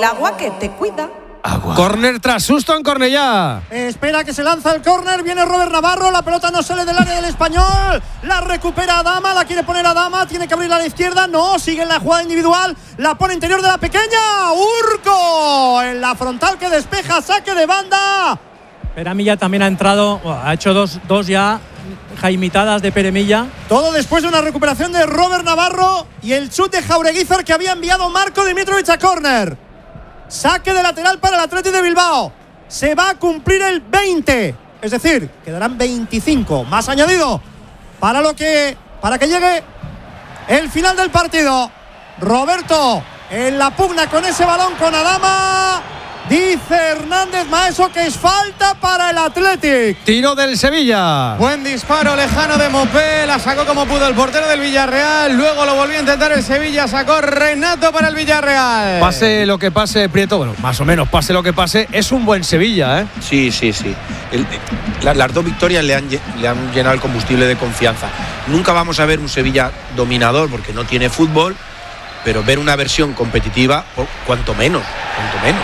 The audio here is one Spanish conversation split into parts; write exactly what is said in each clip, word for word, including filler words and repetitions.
agua que te cuida. Agua. Córner tras susto en Cornellá. Espera que se lanza el córner, viene Robert Navarro, la pelota no sale del área del Español, la recupera Adama, la quiere poner Adama, tiene que abrirla a la izquierda, no, sigue en la jugada individual, la pone interior de la pequeña, Urco, en la frontal que despeja, saque de banda. Peremilla también ha entrado, bueno, ha hecho dos, dos ya jaimitadas de Peremilla. Todo después de una recuperación de Robert Navarro y el chut de Jaureguizar que había enviado Marco Dimitrovic a córner. Saque de lateral para el Athletic de Bilbao. Se va a cumplir el veinte. Es decir, quedarán veinticinco más añadido para lo que para que llegue el final del partido. Roberto en la pugna con ese balón con Adama. Dice Hernández Maeso que es falta para el Athletic. Tiro del Sevilla. Buen disparo lejano de Mopé. La sacó como pudo el portero del Villarreal. Luego lo volvió a intentar el Sevilla. Sacó Renato para el Villarreal. Pase lo que pase, Prieto. Bueno, más o menos, pase lo que pase. Es un buen Sevilla, ¿eh? Sí, sí, sí. El, la, las dos victorias le han, le han llenado el combustible de confianza. Nunca vamos a ver un Sevilla dominador porque no tiene fútbol, pero ver una versión competitiva, cuanto menos, cuanto menos.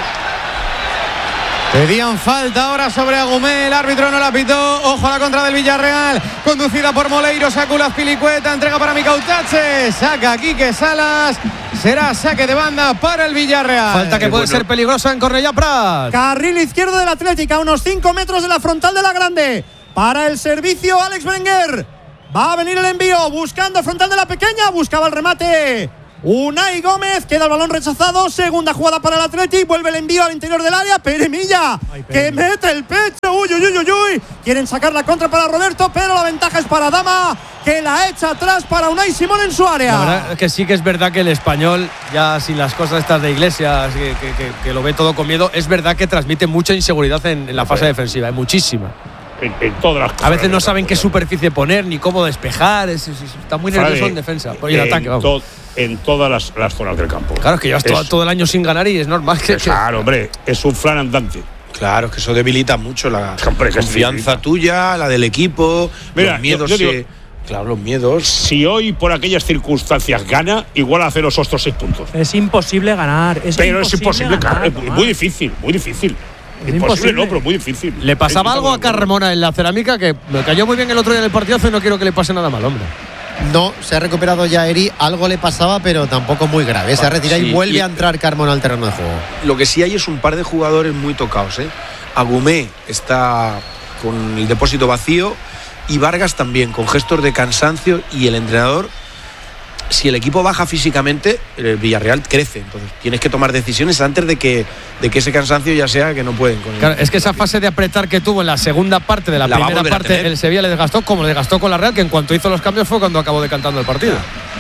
Pedían falta ahora sobre Agumé, el árbitro no la pitó. Ojo a la contra del Villarreal, conducida por Moleiro, Sacula Azpilicueta, entrega para Micautache, saca Quique Salas, será saque de banda para el Villarreal. Falta que Qué puede bueno. ser peligrosa en Cornellá Prat. Carril izquierdo del Atlético, a unos cinco metros de la frontal de la Grande. Para el servicio, Alex Berenguer. Va a venir el envío, buscando frontal de la pequeña, buscaba el remate Unai Gómez, queda el balón rechazado. Segunda jugada para el Athletic, vuelve el envío al interior del área. Peremilla, Ay, que Peremilla. mete el pecho. Uy, uy, uy, uy, uy. Quieren sacar la contra para Roberto, pero la ventaja es para Dama, que la echa atrás para Unai Simón en su área. La verdad es que sí que es verdad que el español, ya sin las cosas estas de Iglesias, que, que, que, que lo ve todo con miedo, es verdad que transmite mucha inseguridad en, en la fase defensiva, ¿eh? Muchísima. En, en todas las cosas. A veces no saben qué superficie poner ni cómo despejar. Es, es, es, está muy nervioso en defensa. Oye, el en ataque, vamos. to- en todas las, las zonas del campo. Claro, es que llevas Es- todo, todo el año sin ganar y es normal que. que- Claro, hombre, es un flan andante. Claro, es que eso debilita mucho la Hombre, que confianza sí. tuya, la del equipo, Mira, los miedos. yo- yo se- digo- claro, los miedos. Si hoy por aquellas circunstancias gana, igual hace los otros seis puntos. Es imposible ganar. Es Pero es imposible, ganar, claro, es muy, Tomás. muy difícil, muy difícil. Es Imposible imposible. no, pero muy difícil. Le pasaba Sí, algo a estamos de acuerdo. Carmona en la cerámica que me cayó muy bien el otro día en el partidazo y no quiero que le pase nada mal, hombre. No, se ha recuperado ya Eri, algo le pasaba, pero tampoco muy grave. Se ha retirado Sí, y vuelve y- a entrar Carmona al terreno de juego. Lo que sí hay es un par de jugadores muy tocados, ¿eh? Agumé está con el depósito vacío y Vargas también, con gestos de cansancio, y el entrenador, si el equipo baja físicamente, el Villarreal crece. Entonces tienes que tomar decisiones antes de que, de que ese cansancio ya sea que no pueden. Con Claro, es que esa fase de apretar que tuvo en la segunda parte de la, La va a primera volver a parte, tener. el Sevilla le desgastó como le desgastó con la Real, que en cuanto hizo los cambios fue cuando acabó decantando el partido.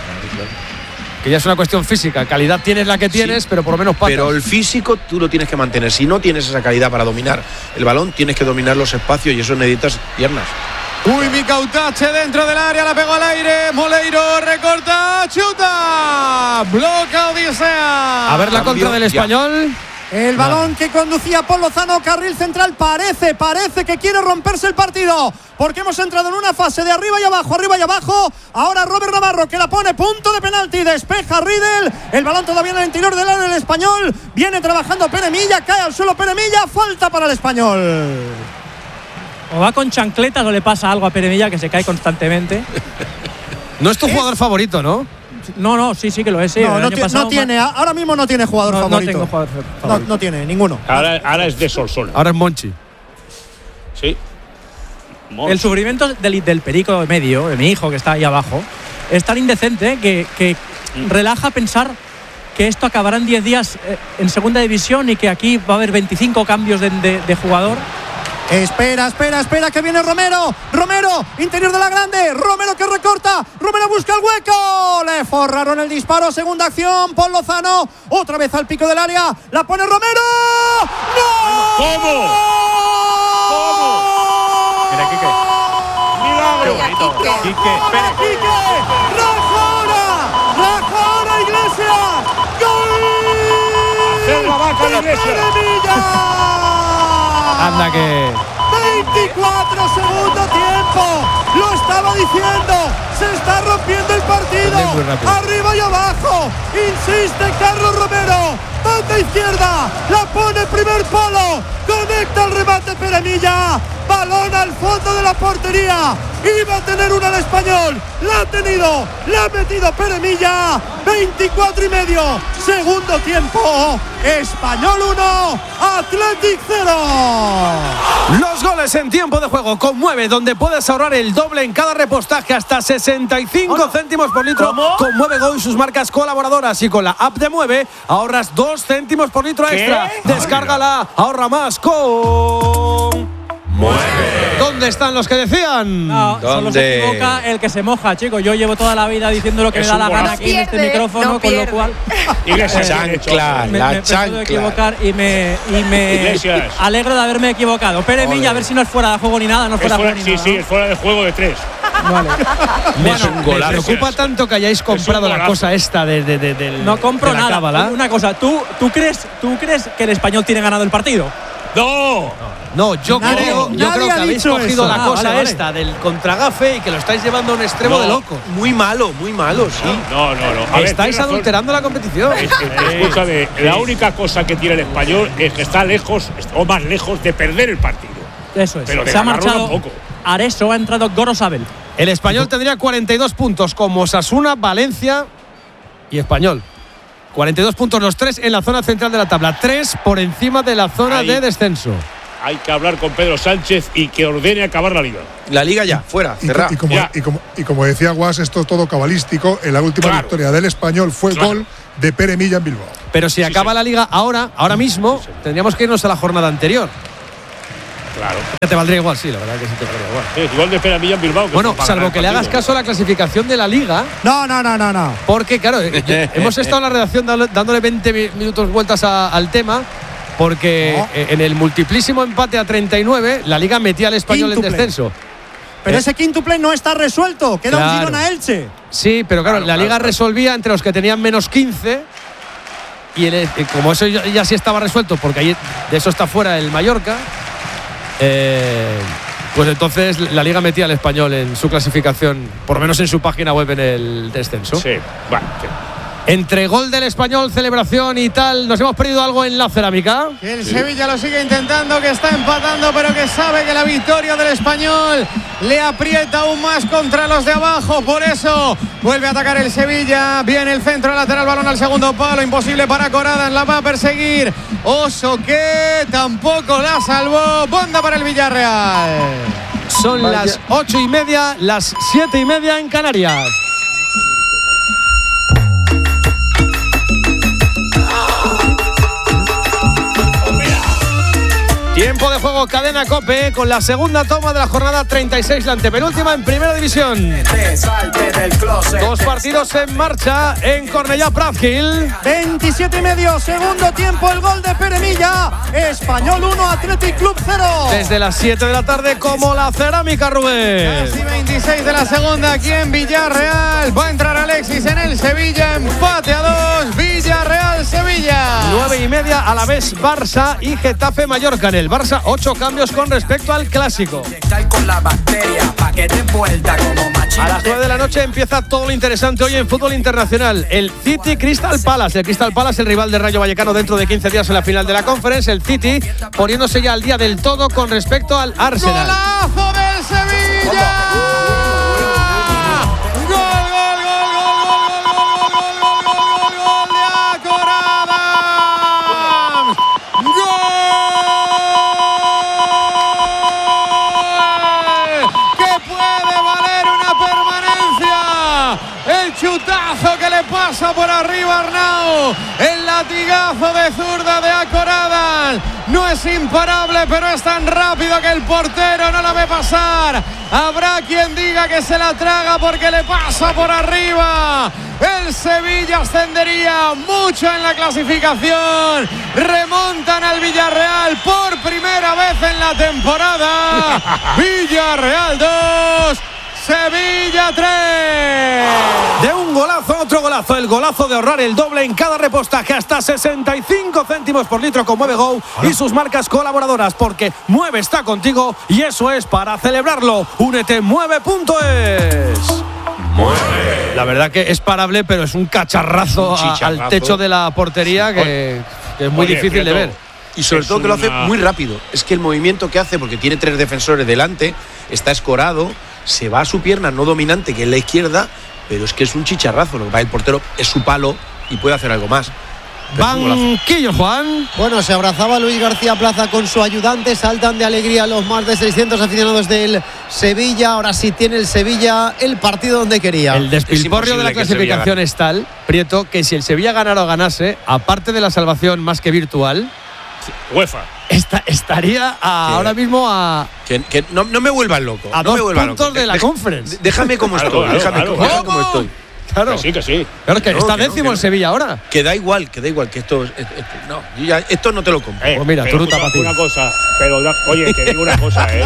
Que ya es una cuestión física. Calidad tienes la que tienes, Sí. pero por lo menos patas. Pero el físico tú lo tienes que mantener. Si no tienes esa calidad para dominar el balón, tienes que dominar los espacios y eso necesitas piernas. Uy, Micautache dentro del área, la pegó al aire. Moleiro recorta, chuta. Bloca Odisea. A ver la Cambio, contra del ya. español. El balón que conducía Paul Lozano, carril central, parece, parece que quiere romperse el partido, porque hemos entrado en una fase de arriba y abajo, arriba y abajo. Ahora Robert Navarro, que la pone, punto de penalti, despeja Riedel, el balón todavía en el interior del área del español, viene trabajando Peremilla, cae al suelo Peremilla, falta para el español. O va con chancletas o le pasa algo a Peremilla, que se cae constantemente. No es tu jugador favorito, ¿no? No, no, sí, sí que lo es. Sí. no, El no, año ti- pasado no tiene, ahora mismo no tiene jugador No, no favorito. tengo jugador No, favorito. no tiene, ninguno. Ahora, ahora es de Solsona. Ahora es Monchi. Sí. El sufrimiento del, del perico medio, de mi hijo que está ahí abajo, es tan indecente que, que relaja pensar que esto acabará en diez días eh, en segunda división y que aquí va a haber veinticinco cambios de, de, de jugador. Espera, espera, espera, que viene Romero. Romero, interior de la Grande. Romero que recorta. Romero busca el hueco. Le forraron el disparo. Segunda acción. Paul Lozano. Otra vez al pico del área. La pone Romero. ¡No! ¿Cómo? ¿Cómo? Mira, Quique. ¡Milagro! Mira, Quique. Quique, espera. ¡Quique! ¡Rajona! ¡Rajona, Iglesias! ¡Gol! ¡Hacer la vaca de Iglesias! ¡Peremilla! Anda que. veinticuatro segundo tiempo. Lo estaba diciendo. Se está rompiendo el partido. Es muy rápido. Arriba y abajo. Insiste Carlos Romero. Banda izquierda. de Peremilla, balón al fondo de la portería, iba a tener una el Español, la ha tenido, la ha metido Peremilla, veinticuatro y medio, segundo tiempo, Español uno, Athletic cero. Los goles en tiempo de juego con Mueve, donde puedes ahorrar el doble en cada repostaje, hasta sesenta y cinco céntimos por litro. ¿Cómo? Con Mueve Go y sus marcas colaboradoras, y con la app de Mueve ahorras dos céntimos por litro extra. ¿Qué? Descárgala, ahorra más con Mueve. ¿Dónde están los que decían? No, solo ¿Dónde? se equivoca el que se moja, chicos. Yo llevo toda la vida diciendo lo que Es me da un la gana golazo. aquí en este Pierde, micrófono, no con lo pierde. cual Iglesias, Chancla, me, la me- me puedo chancla. equivocar y me, y me Iglesias. alegro de haberme equivocado. Peremilla, a ver si no es fuera de juego ni nada, no es Es fuera de fuera- juego ni sí, nada. sí, es fuera de juego de tres. Vale. Me, Es un me golazo. preocupa tanto que hayáis comprado la golazo. cosa esta de, de, de- del- No compro de la nada. cábala. Una cosa, ¿tú, tú, crees, ¿tú crees que el Español tiene ganado el partido? ¡No! No, yo Nadie- creo, yo nadie creo que ha habéis dicho cogido eso. la Ah, cosa vale, vale. esta del contragafe y que lo estáis llevando a un extremo No. de loco. Muy malo, muy malo, sí. No, no, no. A ver, Estáis tienes razón. adulterando la competición. Es que, escúchame, la única cosa que tiene el Español es que está lejos, o más lejos, de perder el partido. Eso es. Pero de Se ha ganarlo marchado tampoco. Areso, ha entrado Gorosabel. El Español tendría cuarenta y dos puntos, como Osasuna, Valencia y Español. cuarenta y dos puntos los tres en la zona central de la tabla, tres por encima de la zona Ahí. de descenso. Hay que hablar con Pedro Sánchez y que ordene acabar la liga. La liga ya, fuera, Y, cerrada. y como, Ya. y, como, y como decía Guas, esto es todo cabalístico. En la última Claro. victoria del Español fue Claro. gol de Peremilla en Bilbao. Pero si acaba sí. la liga ahora, ahora mismo, tendríamos que irnos a la jornada anterior. Claro. Te valdría igual, sí, la verdad que sí te valdría igual. Sí, igual de Peramilla en Bilbao. que Bueno, para ganar salvo el que le hagas partido. caso a la clasificación de la liga, No, no, no, no, no. porque claro, eh, yo- hemos estado en la redacción dándole- dándole veinte mi- minutos vueltas a- al tema, porque No. eh, en el multiplísimo empate a treinta y nueve, la liga metía al Español en Quíntuple. descenso. Pero Eh. ese quíntuple no está resuelto, queda un Claro. Girona-Elche. Sí, pero claro, Claro, la claro, liga claro. resolvía entre los que tenían menos quince. Y el- eh, como eso ya, ya sí estaba resuelto, porque ahí de eso está fuera el Mallorca, eh, pues entonces la liga metía al Español en su clasificación, por lo menos en su página web, en el descenso. Sí, bueno. sí. Entre gol del Español, celebración y tal, ¿nos hemos perdido algo en la cerámica? Que el Sevilla lo sigue intentando, que está empatando, pero que sabe que la victoria del Español le aprieta aún más contra los de abajo. Por eso vuelve a atacar el Sevilla. Viene el centro lateral, balón al segundo palo. Imposible para Corradan, la va a perseguir Oso, que tampoco la salvó. Banda para el Villarreal. Son Vaya. las ocho y media, las siete y media en Canarias. Tiempo de juego, cadena COPE, con la segunda toma de la jornada treinta y seis, la antepenúltima en Primera División. Dos partidos en marcha en Cornellá Pratgil. veintisiete y medio, segundo tiempo, el gol de Peremilla. Español uno, Athletic Club cero. Desde las siete de la tarde, como la cerámica, Rubén. Casi veintiséis de la segunda aquí en Villarreal. Va a entrar Alexis en el Sevilla. Empate a dos. Villarreal-Sevilla. Nueve y media, a la vez Barça y Getafe Mallorca. En el Barça, ocho cambios con respecto al clásico. A las nueve de la noche empieza todo lo interesante hoy en fútbol internacional. El City Crystal Palace. El Crystal Palace, el rival del Rayo Vallecano dentro de quince días en la final de la Conference. El City poniéndose ya al día del todo con respecto al Arsenal. ¡Golazo del Sevilla! ¡Gol, gol, gol, gol, gol, gol, gol, gol, gol, gol de Akoradam! ¡Gol! ¡Que puede valer una permanencia! El chutazo que le pasa por arriba a Arnau. El latigazo de zurda de Akoradam. No es imparable, pero es tan rápido que el portero no la ve pasar. Habrá quien diga que se la traga porque le pasa por arriba. El Sevilla ascendería mucho en la clasificación. Remontan al Villarreal por primera vez en la temporada. Villarreal dos, Sevilla tres. De un golazo, otro golazo. El golazo de ahorrar el doble en cada repostaje, hasta sesenta y cinco céntimos por litro con Mueve Go y sus marcas colaboradoras, porque Mueve está contigo y eso es para celebrarlo. Únete en mueve punto es. Mueve. La verdad que es parable, pero es un cacharrazo, Un a- al chicharrazo. techo de la portería que, que es muy Oye, difícil de Prieto, ver. Y sobre es todo que lo hace una- muy rápido. Es que el movimiento que hace, porque tiene tres defensores delante, está escorado, se va a su pierna no dominante, que es la izquierda, pero es que es un chicharrazo. Lo que pasa, el portero es su palo y puede hacer algo más. Pero es un golazo. Banquillo, Juan. Bueno, se abrazaba Luis García Plaza con su ayudante, saltan de alegría los más de seiscientos aficionados del Sevilla. Ahora sí tiene el Sevilla el partido donde quería. El despilporrio de la imposible que el Sevilla clasificación gane. es tal, Prieto, que si el Sevilla ganara o ganase, aparte de la salvación más que virtual, UEFA. esta- estaría a- Que- ahora mismo a, Que, que no, no me vuelvas loco. a no dos me vuelvas puntos loco. de la Deja- conference. Déjame como Claro, estoy. claro, déjame, claro. como- déjame ¿Cómo? como estoy. Claro. Que sí, que sí. Claro que No, está que no, décimo que el no. Sevilla ahora. Que da igual, que da igual, que esto, es- es- es- no, yo ya, esto no te lo compro. Eh, Pues mira, pero turuta escucha pa' ti. una cosa, pero da- oye, te digo una cosa, ¿eh?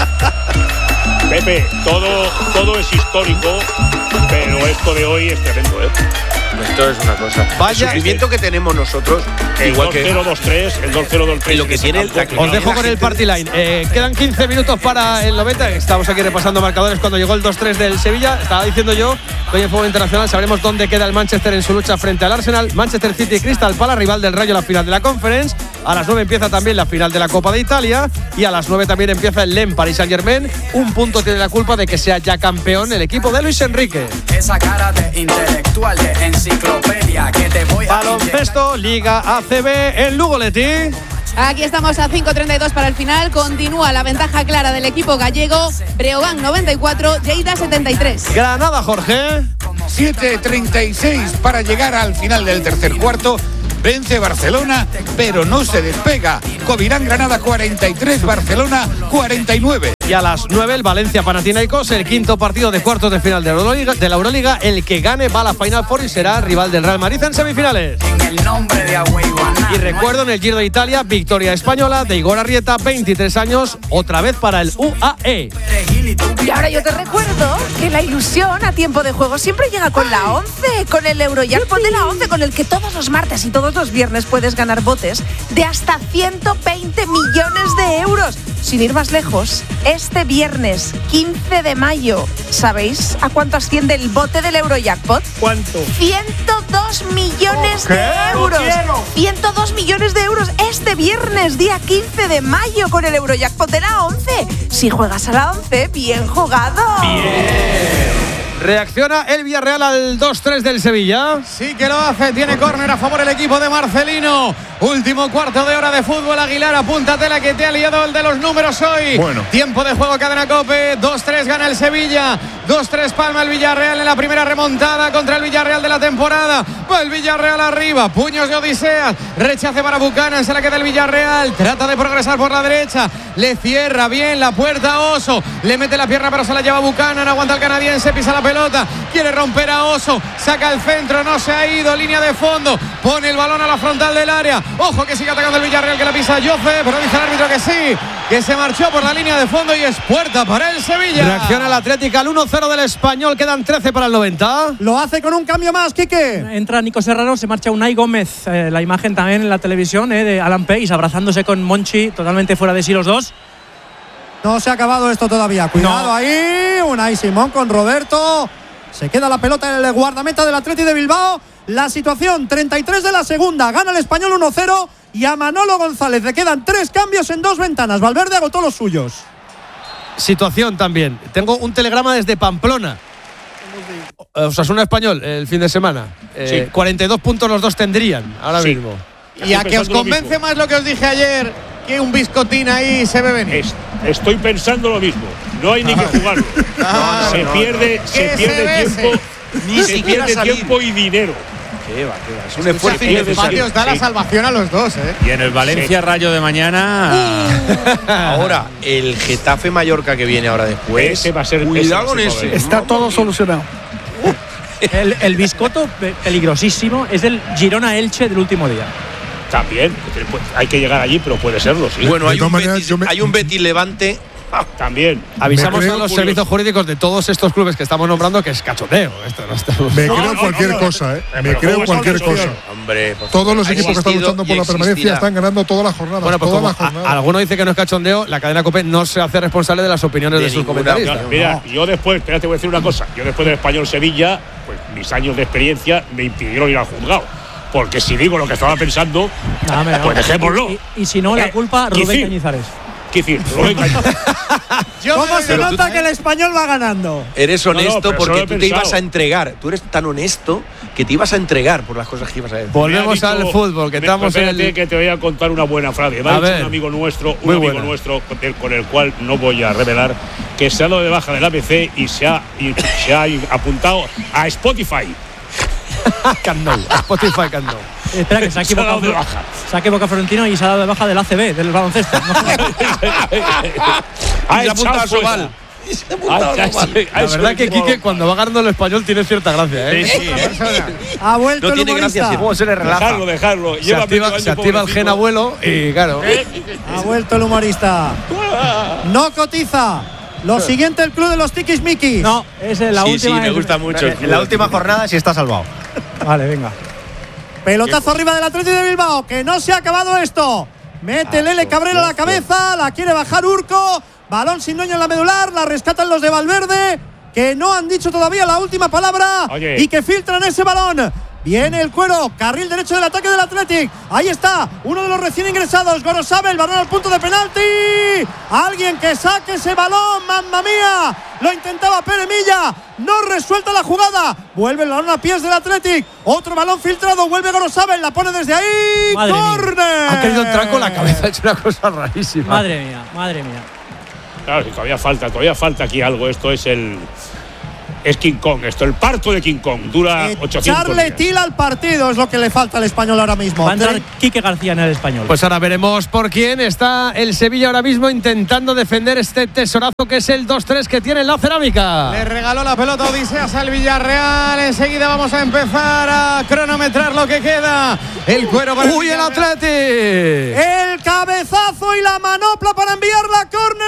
Pepe, todo, todo es histórico, pero esto de hoy es tremendo, ¿eh? Esto es una cosa. Vaya- el sufrimiento que tenemos nosotros, El igual dos que cero dos tres, el dos cero dos tres. Y lo que tiene la- Os dejo la con el gente- party line. Eh, quedan quince minutos para el noventa. Estamos aquí repasando marcadores cuando llegó el dos tres del Sevilla. Estaba diciendo yo que hoy en fútbol internacional sabremos dónde queda el Manchester en su lucha frente al Arsenal. Manchester City y Crystal Palace, rival del Rayo, la final de la Conference. A las nueve empieza también la final de la Copa de Italia. Y a las nueve también empieza el Lens Paris Saint-Germain. Un punto tiene la culpa de que sea ya campeón el equipo de Luis Enrique. Esa cara de intelectual de enciclopedia que te voy a Baloncesto, Liga A C B en Lugo, Leti. Aquí estamos a cinco treinta y dos para el final. Continúa la ventaja clara del equipo gallego. Breogán noventa y cuatro, Lleida setenta y tres. Granada, Jorge. siete treinta y seis para llegar al final del tercer cuarto. Vence Barcelona, pero no se despega. Covirán Granada cuarenta y tres, Barcelona cuarenta y nueve. Y a las nueve el Valencia Panathinaikos, el quinto partido de cuartos de final de la Euroliga. De la Euroliga. El que gane va a la Final Four y será rival del Real Madrid en semifinales. el nombre de Agüeyuana. Y recuerdo en el Giro de Italia, victoria española de Igor Arrieta, veintitrés años, otra vez para el U A E. Y ahora yo te recuerdo que la ilusión a tiempo de juego siempre llega con la once, con el Eurojackpot de la once, con el que todos los martes y todos los viernes puedes ganar botes de hasta ciento veinte millones de euros. Sin ir más lejos, este viernes quince de mayo, ¿sabéis a cuánto asciende el bote del Eurojackpot? ¿Cuánto? ciento dos millones ¿Qué? de euros. ¡Lo quiero! ciento dos millones de euros este viernes, día quince de mayo, con el Eurojackpot de la once. Si juegas a la once, bien jugado. Reacciona el Villarreal al dos tres del Sevilla. Sí que lo hace, tiene córner a favor el equipo de Marcelino. Último cuarto de hora de fútbol. Aguilar, apúntatela que te ha liado el de los números hoy. Bueno. Tiempo de juego, Cadena COPE. dos tres gana el Sevilla. dos tres palma el Villarreal en la primera remontada contra el Villarreal de la temporada. Va el Villarreal arriba. Puños de Odiseas. Rechace para Buchanan. Se la queda el Villarreal. Trata de progresar por la derecha. Le cierra bien la puerta a Oso. Le mete la pierna pero se la lleva Buchanan. Aguanta el canadiense. Pisa la pelota. Quiere romper a Oso. Saca el centro. No se ha ido. Línea de fondo. Pone el balón a la frontal del área. Ojo que sigue atacando el Villarreal, que la pisa Joffe, pero dice el árbitro que sí, que se marchó por la línea de fondo y es puerta para el Sevilla. Reacciona el Atlético al uno cero del Español. Quedan trece para el noventa. Lo hace con un cambio más, Quique. Entra Nico Serrano, se marcha Unai Gómez. Eh, la imagen también en la televisión eh, de Alan Pace abrazándose con Monchi, totalmente fuera de sí los dos. No se ha acabado esto todavía. Cuidado No. ahí. Unai Simón con Roberto. Se queda la pelota en el guardameta del Athletic de Bilbao. La situación, treinta y tres de la segunda. Gana el Español uno cero. Y a Manolo González le quedan tres cambios en dos ventanas. Valverde agotó los suyos. Situación también. Tengo un telegrama desde Pamplona. Osasuna Español, el fin de semana. Eh, Sí. cuarenta y dos puntos los dos tendrían ahora Sí. mismo. Y a que os pensando lo convence mismo. más lo que os dije ayer, que un biscotín ahí se ve venir. Es- estoy pensando lo mismo. No hay ni que jugarlo. Ah, se no, pierde, no. se Que se pierde bese. tiempo. Ni se siquiera pierde salir. tiempo y dinero. Qué va, qué va. Es un Escucha, esfuerzo que el empate innecesario. os da la Sí. salvación a los dos, ¿eh? Y en el Valencia Rayo de mañana. Ahora, el Getafe Mallorca que viene ahora después. Ese va a ser- Cuidado ese va a con ser ese. poder. Está todo solucionado. El, el biscoto pe- peligrosísimo es el Girona Elche del último día. También. pues, Hay que llegar allí, pero puede serlo, sí. Bueno, De hay todas un, maneras, Betis, yo me- hay un Betis Levante. También. Avisamos Me creo a los curioso. servicios jurídicos de todos estos clubes que estamos nombrando que es cachondeo. Esto no estamos. Me No, creo no, cualquier no, no. cosa, ¿eh? Pero Me creo ¿cómo cualquier es una cosa. solución? Hombre, por Todos favor, los ha equipos que están existido luchando por y la permanencia existirá. están ganando todas las jornadas. Bueno, pues todas como las a- jornadas. alguno dice que no es cachondeo, la cadena COPE no se hace responsable de las opiniones de, De sus ninguna, comentaristas. claro. Mira, yo después, espérate, te voy a decir una cosa. Yo después del Español Sevilla, pues mis años de experiencia me impidieron ir al juzgado. porque si digo lo que estaba pensando, no, me, pues dejémoslo. Y, y si no, la culpa, eh, Rubén Cañizares. ¿Qué decir? Rubén Cañizares. ¿Cómo se nota que el español va ganando? Eres honesto no, no, porque tú te ibas a entregar. Tú eres tan honesto que te ibas a entregar por las cosas que ibas a decir. Volvemos dicho, al fútbol, que estamos en el… que te voy a contar una buena frase. Me ha dicho un amigo nuestro, un Muy amigo buena. nuestro con el cual no voy a revelar, que se ha dado de baja del A B C y se ha, y se ha apuntado a Spotify. Camp Nou, Spotify Camp Nou. Espera, que se ha equivocado. Se ha dado de baja. Se ha equivocado Florentino y se ha dado de baja del A C B, del baloncesto. No, ha y se ha apuntado a Sobal. La verdad que Quique, cuando va ganando el español, tiene cierta gracia, ¿eh? Sí, sí, Ha vuelto no el tiene humorista. gracia. ¿Cómo se le relaja? Dejarlo, dejarlo. Se Lleva activa, medio se año, activa el gen pobrecito. abuelo y claro. Ha vuelto el humorista. No cotiza. Lo siguiente, el club de los tiquismiquis. no, es la sí, última. sí, me es- gusta mucho. En la última jornada sí está salvado. Vale, venga. Pelotazo arriba del Atlético de Bilbao, que no se ha acabado esto. Mete Lele Cabrera a la cabeza, la quiere bajar Urco. Balón sin dueño en la medular, la rescatan los de Valverde, que no han dicho todavía la última palabra. Oye. Y que filtran ese balón. Viene el cuero, carril derecho del ataque del Athletic. Ahí está, uno de los recién ingresados, Gorosabel, balón al punto de penalti. Alguien que saque ese balón, mamma mía. Lo intentaba Pere Milla, no resuelta la jugada. Vuelve el balón a pies del Athletic. Otro balón filtrado, vuelve Gorosabel, la pone desde ahí. Madre mía. ¡Córner! Ha querido entrar con la cabeza, ha hecho una cosa rarísima. Madre mía, madre mía. Claro, si todavía falta, todavía falta aquí algo. Esto es el. Es King Kong, esto, el parto de King Kong. Dura ochocientos Echarle días. tila al partido es lo que le falta al español ahora mismo. Va a entrar Quique García en el español. Pues ahora veremos por quién está el Sevilla ahora mismo intentando defender este tesorazo que es el dos tres que tiene en la cerámica. Le regaló la pelota Odiseas al Villarreal. Enseguida vamos a empezar a cronometrar lo que queda. El cuero para ¡Uy, el Atleti! El cabezazo y la manopla para enviar la córner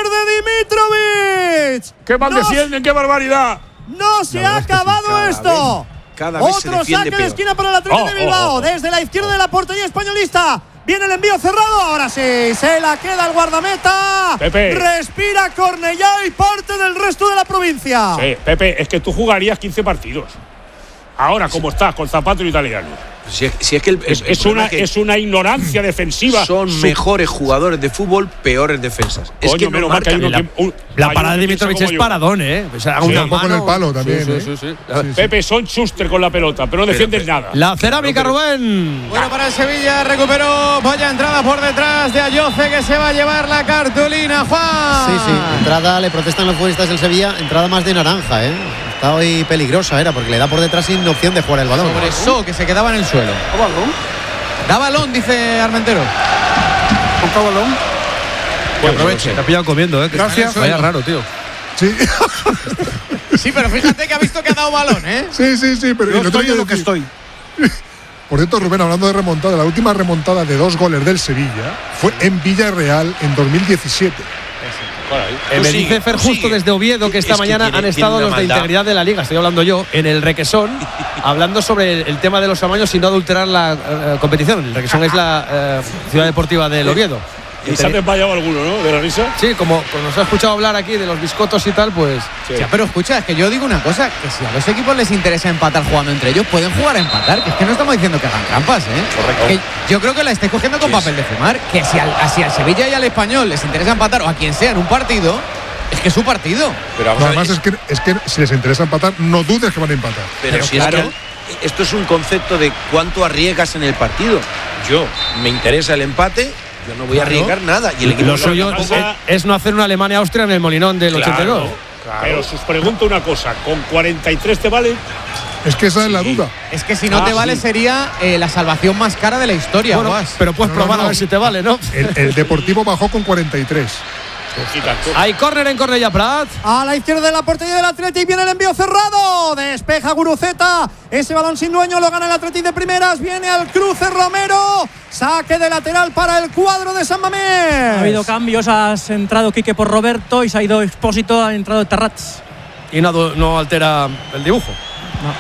de Dimitrovic. ¡Qué mal No defienden, qué barbaridad! No se La ha verdad es que sí, acabado cada esto. vez- cada vez se Otro defiende saque de peor. esquina para el Atlético Oh, de Bilbao. oh, oh. Desde la izquierda de la portería españolista. Viene el envío cerrado. Ahora sí, se la queda el guardameta. Pepe. Respira Cornellá y parte del resto de la provincia. Sí, Pepe, es que tú jugarías quince partidos. Ahora, como estás, con zapato italiano. Si es, si es que el, Es, el es problema una, es que es una ignorancia defensiva. son Su- mejores jugadores de fútbol, peores defensas. Es Coño, que no menos mal que hay marcan. uno que- un- La hay parada uno de que piensa Dimitrovic como es yo. paradón, ¿eh? O sea, Sí, una un poco en el mano. palo también, Sí, ¿eh? sí, sí, sí. Sí, sí. Pepe, son Schuster con la pelota, pero no defiendes nada. La cerámica, Rubén. Bueno, para el Sevilla recuperó. Vaya entrada por detrás de Ayoce, que se va a llevar la cartulina, Juan. Sí, sí, entrada, le protestan los futbolistas del Sevilla, entrada más de naranja, ¿eh? Está hoy peligrosa, era, porque le da por detrás sin opción de jugar el balón. Sobre eso, que se quedaba en el suelo. Da balón, dice Armentero. Que aproveche. Te ha pillado comiendo, ¿eh? Que Gracias. está- Vaya raro, tío. Sí, Sí, pero fíjate que ha visto que ha dado balón, ¿eh? sí, sí, sí, pero Yo y lo tengo estoy en lo que decir. estoy. Por cierto, Rubén, hablando de remontada, la última remontada de dos goles del Sevilla fue en Villarreal en dos mil diecisiete. Eh, me Tú dice sigue, Fer tú Justo sigue. desde Oviedo que esta Es que mañana tiene- han tiene estado una los de maldad. integridad de la liga, estoy hablando yo, en el Requesón, hablando sobre el, el tema de los amaños y no adulterar la eh, competición. El Requesón es la eh, ciudad deportiva del Oviedo. Y se ha desmayado alguno, ¿no? De la risa. Sí, como, como nos ha escuchado hablar aquí de los biscotos y tal, pues… Ya, pero escucha, es que yo digo una cosa, que si a los equipos les interesa empatar jugando entre ellos, pueden jugar a empatar, que es que no estamos diciendo que hagan trampas, ¿eh? Correcto. Que yo creo que la estáis cogiendo con Sí, papel de fumar, que si al, si al Sevilla y al Español les interesa empatar, o a quien sea en un partido, es que es su partido. Pero vamos No, a ver, además es que, es que si les interesa empatar, no dudes que van a empatar. Pero, Pero si claro. es que esto es un concepto de cuánto arriesgas en el partido. Yo me interesa el empate, yo no voy a arriesgar nada. Y el equipo Lo suyo que es, pasa- es no hacer una Alemania-Austria en el Molinón del Claro, ochenta y dos. claro. Pero os pregunto una cosa, ¿con cuarenta y tres te vale? Es que esa es la Sí. duda. Es que si no Ah, te vale sí. sería eh, la salvación más cara de la historia, Bueno, Guas. pero puedes No, no, probar no. a ver si te vale, ¿no? El, el Deportivo bajó con cuarenta y tres. Sí, tanto. Hay córner en Cornellà Prat. A la izquierda de la portería del Athletic viene el envío cerrado. Despeja Guruceta. Ese balón sin dueño lo gana el Athletic de primeras. Viene al cruce Romero. Saque de lateral para el cuadro de San Mamés. Ha habido cambios, has entrado Quique por Roberto y se ha ido Expósito, ha entrado Terrats. Y no, no altera el dibujo. No.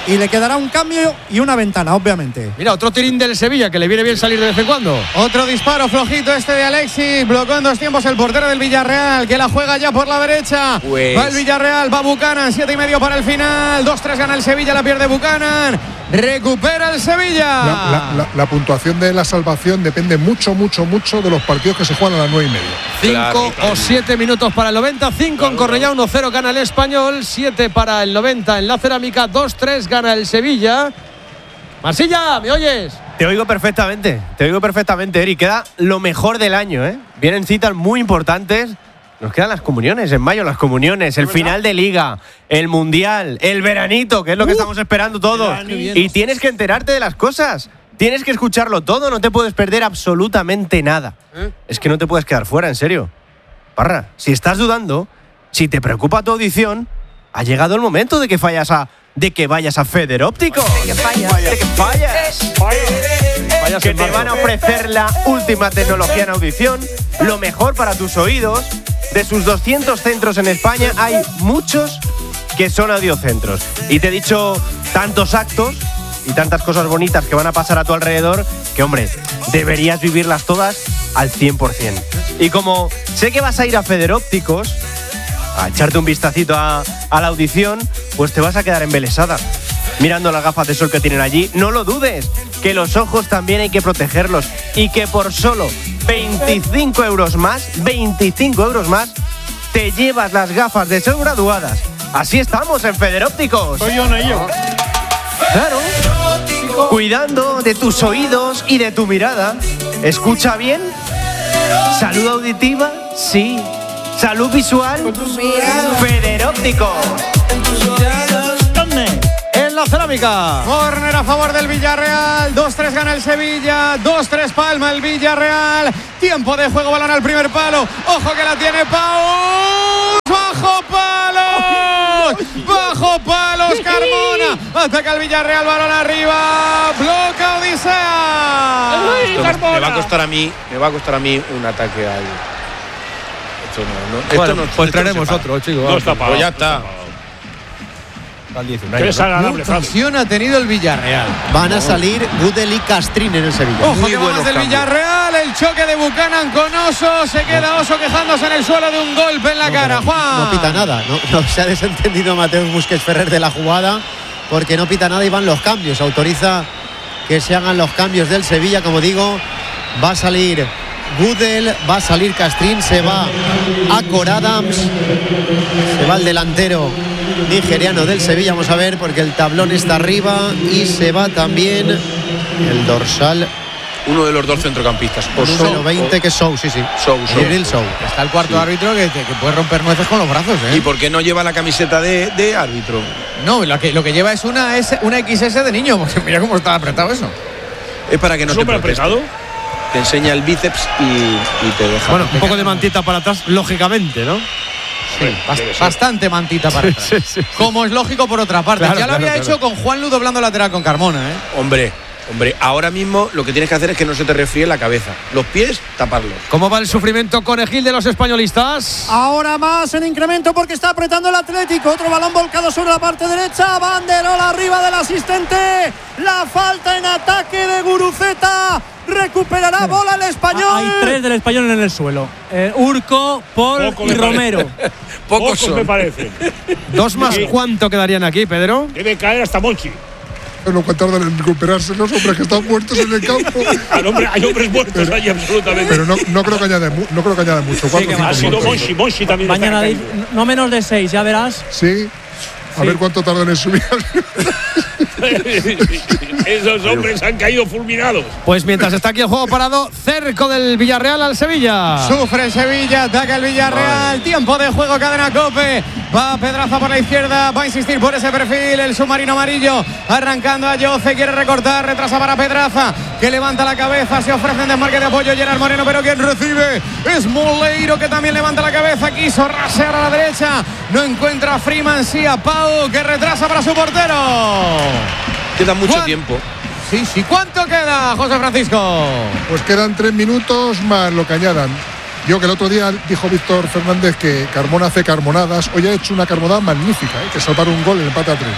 y le quedará un cambio y una ventana, obviamente. Mira, otro tirín del Sevilla que le viene bien salir de vez en cuando. Otro disparo flojito este de Alexis, bloqueó en dos tiempos el portero del Villarreal, que la juega ya por la derecha. Pues... Va el Villarreal, va Buchanan, siete y medio para el final, dos tres gana el Sevilla, la pierde Buchanan, recupera el Sevilla. La, la, la, la puntuación de la salvación depende mucho, mucho, mucho de los partidos que se juegan a las nueve y media. Cinco claro, o siete minutos para el noventa, cinco claro, en Cornellá, uno cero gana el Español, siete para el noventa en la Cerámica, dos tres gana el Sevilla. Marsilla, ¿me oyes? Te oigo perfectamente, te oigo perfectamente, Eri. Queda lo mejor del año, ¿eh? Vienen citas muy importantes. Nos quedan las comuniones, en mayo las comuniones, el final de Liga, el Mundial, el veranito, que es lo que uh, estamos esperando todos. Y tienes que enterarte de las cosas. Tienes que escucharlo todo, no te puedes perder absolutamente nada. ¿Eh? Es que no te puedes quedar fuera, en serio. Parra, si estás dudando, si te preocupa tu audición, ha llegado el momento de que fallas a, de que vayas a Feder Ópticos. De que fallas. De que fallas. fallas que te van a ofrecer la última tecnología en audición, lo mejor para tus oídos. De sus doscientos centros en España, hay muchos que son audiocentros. Y te he dicho tantos actos y tantas cosas bonitas que van a pasar a tu alrededor que, hombre, deberías vivirlas todas al cien por cien. Y como sé que vas a ir a Feder Ópticos a echarte un vistacito a, a la audición, pues te vas a quedar embelesada mirando las gafas de sol que tienen allí. No lo dudes, que los ojos también hay que protegerlos y que por solo veinticinco euros más, veinticinco euros más, te llevas las gafas de sol graduadas. Así estamos en Feder Ópticos. Soy yo, no yo. Claro. Cuidando de tus oídos y de tu mirada. ¿Escucha bien? ¿Salud auditiva? Sí. ¿Salud visual? Feder Ópticos. En la Cerámica. Córner a favor del Villarreal. dos tres gana el Sevilla. dos tres palma el Villarreal. Tiempo de juego, balón al primer palo. Ojo que la tiene Pau. ¡Bajo palos! ¡Bajo palos, Carmona! Ataca el Villarreal, balón arriba. Bloca Odisea. Esto me va a costar a mí, me va a costar a mí un ataque ahí. Esto no, no, esto bueno, no, pues traeremos otro, chicos. No está pagado. Pues ya está. Qué desagradable, Francia ha tenido el Villarreal. Van a salir Gudel y Castrín en el Sevilla. Ojo, muy que vamos del Villarreal. El choque de Buchanan con Oso. Se queda Oso quejándose en el suelo de un golpe en la no, cara. Juan. No pita nada. No, no se ha desentendido Mateo Busquets Ferrer de la jugada porque no pita nada y van los cambios. Autoriza que se hagan los cambios del Sevilla. Como digo, va a salir Gudel, va a salir Castrín, se va a Cor Adams, se va el delantero nigeriano del Sevilla, vamos a ver, porque el tablón está arriba, y se va también el dorsal, uno de los dos centrocampistas, o número veinte, que es Sou, sí, sí, Sou, Sou. Sou. Está el cuarto sí. árbitro que, que puede romper nueces con los brazos, ¿eh? ¿Y por qué no lleva la camiseta de, de árbitro? No, lo que, lo que lleva es una, es una equis ese de niño, porque mira cómo está apretado eso. Es para que no te proteste. Apretado? Te enseña el bíceps y, y te deja. Bueno, un poco de mantita para atrás, lógicamente, ¿no? Sí, bast bastante mantita para atrás. Sí, sí, sí. Como es lógico por otra parte. Claro, ya lo claro, había claro. hecho con Juanlu doblando lateral con Carmona, ¿eh? Hombre, hombre, ahora mismo lo que tienes que hacer es que no se te resfríe la cabeza. Los pies, taparlos. ¿Cómo va el sufrimiento conejil de los españolistas? Ahora más en incremento porque está apretando el Atlético. Otro balón volcado sobre la parte derecha. Banderola arriba del asistente. La falta en ataque de Guruceta. Recuperará bola el Español. Hay tres del Español en el suelo. Eh, Urco, Paul Poco y Romero. Pocos, Pocos son. me parece. Dos más, sí. ¿Cuánto quedarían aquí, Pedro? Debe caer hasta Monchi. Lo que tardan en recuperarse los hombres que están muertos en el campo. Al hombre, hay hombres muertos pero, ahí, absolutamente. Pero no, no, creo que añade, no creo que añade mucho. Sí, que ha sido Monchi, Monchi también. Mañana de, no menos de seis, ya verás. Sí. A sí. ver cuánto tardan en subir. Esos hombres han caído fulminados. Pues mientras está aquí el juego parado, cerco del Villarreal al Sevilla. Sufre el Sevilla, ataca el Villarreal. Ay. Tiempo de juego, cadena COPE. Va Pedraza por la izquierda, va a insistir por ese perfil. El submarino amarillo arrancando a Yoce, quiere recortar, retrasa para Pedraza, que levanta la cabeza, se ofrece en desmarque de apoyo Gerard Moreno, pero quien recibe es Moleiro, que también levanta la cabeza, quiso rasear a la derecha, no encuentra a Freeman, sí a Pau, que retrasa para su portero. Queda mucho tiempo. Sí, sí. ¿Cuánto queda, José Francisco? Pues quedan tres minutos más lo que añadan. Yo que el otro día dijo Víctor Fernández que Carmona hace carmonadas. Hoy ha hecho una carmonada magnífica, ¿eh? Que salvar un gol en el empate a tres.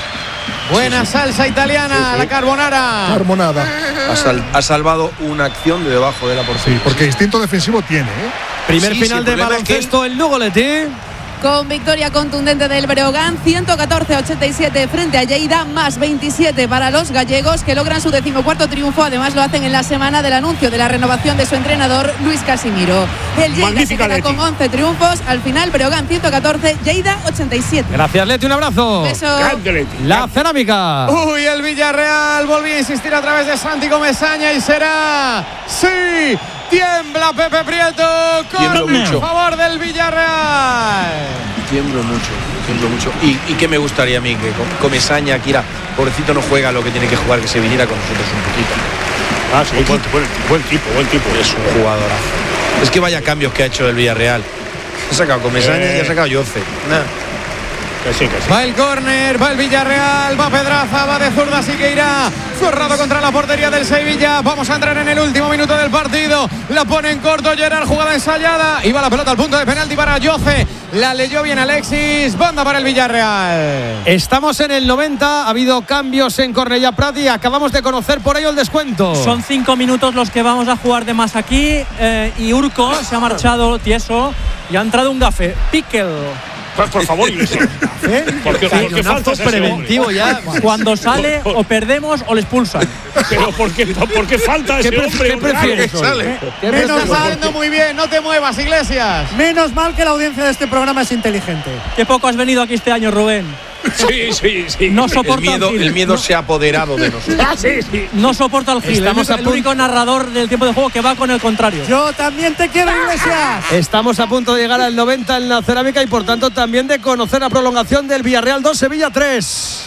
Buena salsa italiana, Sí, sí. la carbonara. Carbonada. Ha, sal- ha salvado una acción de debajo de la portería. Sí, porque instinto defensivo tiene, ¿eh? Primer Sí, sí, final el de problema es que- baloncesto, el Lugo Leti. Con victoria contundente del Breogán, ciento catorce a ochenta y siete frente a Lleida, más veintisiete para los gallegos, que logran su decimocuarto triunfo. Además, lo hacen en la semana del anuncio de la renovación de su entrenador, Luis Casimiro. El Lleida Magnífica se queda Leti. con once triunfos. Al final, Breogán ciento catorce, Lleida ochenta y siete. Gracias, Leti, un abrazo. Beso. Grande, Leti. La cerámica. Uy, el Villarreal volvió a insistir a través de Santi Comesaña y será. ¡Sí! Tiembla Pepe Prieto Tiemblo con mucho. favor del Villarreal. Tiemblo mucho, tiemblo mucho. Y, y qué me gustaría a mí que con- Comesaña, Kira, pobrecito no juega lo que tiene que jugar, que se viniera con nosotros un poquito. Ah, sí, buen, buen, buen tipo, buen tipo. Es un jugadorazo. Es que vaya cambios que ha hecho el Villarreal. Ha sacado Comesaña Eh. y ha sacado Yoce. Nah. Que sí, que sí. Va el córner, va el Villarreal, va Pedraza, va de zurda Siqueira, cerrado contra la portería del Sevilla. Vamos a entrar en el último minuto del partido. La pone en corto Gerard, jugada ensayada. Y va la pelota al punto de penalti para Yoce. La leyó bien Alexis, banda para el Villarreal. Estamos en el noventa, ha habido cambios en Cornellà Prat y acabamos de conocer por ello el descuento. Son cinco minutos los que vamos a jugar de más aquí. eh, y Urco se ha marchado tieso y ha entrado un gafe. Piquel. Por, por favor, Iglesias. ¿Por qué, por qué faltas a ese preventivo hombre? ya. Cuando sale o perdemos o le expulsan. Pero ¿por qué, por qué falta ¿Qué, ese pre- hombre? qué prefieres? que sale. ¿Qué Menos prefieres? está saliendo muy bien, no te muevas, Iglesias. Menos mal que la audiencia de este programa es inteligente. Qué poco has venido aquí este año, Rubén. Sí, sí, sí. No El soporta miedo, al Gil. el miedo No- se ha apoderado de nosotros. Ah, sí, sí. No soporta al Gil. Estamos es a el punto- único narrador del tiempo de juego que va con el contrario. Yo también te quiero, Iglesias. Estamos a punto de llegar al noventa en la cerámica y por tanto también de conocer la prolongación del Villarreal dos, Sevilla tres.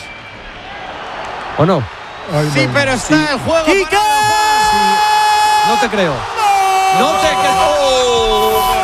¿O no? Ay, Sí, no. pero está el juego. ¡Quique! parado. No te creo. No te creo.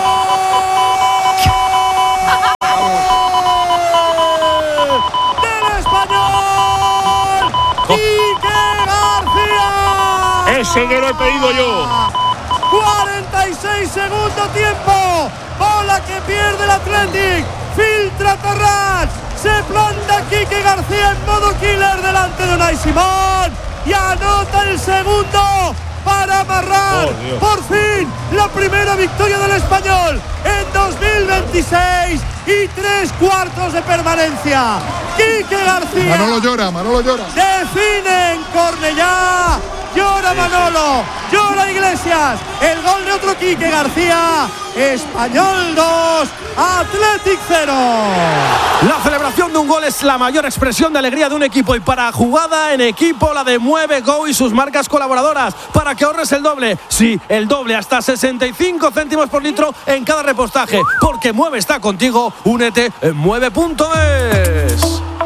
¡Del español! ¡Quique García! Ese que lo he pedido yo. cuarenta y seis segundo tiempo. Bola que pierde el Athletic. Filtra Torrás. Se planta Quique García en modo killer delante de Unai Simón. Y anota el segundo para amarrar. Oh, Dios. Por fin la primera victoria del Español en dos mil veintiséis y tres cuartos de permanencia. Quique García. Manolo llora, Manolo llora. Define en Cornellá. Llora Manolo, llora Iglesias. El gol de otro Quique García. Español dos, Athletic cero. La celebración de un gol es la mayor expresión de alegría de un equipo y para jugada en equipo la de Mueve Go y sus marcas colaboradoras para que ahorres el doble. Sí, el doble hasta sesenta y cinco céntimos por litro en cada repostaje. Porque Mueve está contigo. Únete en mueve punto es.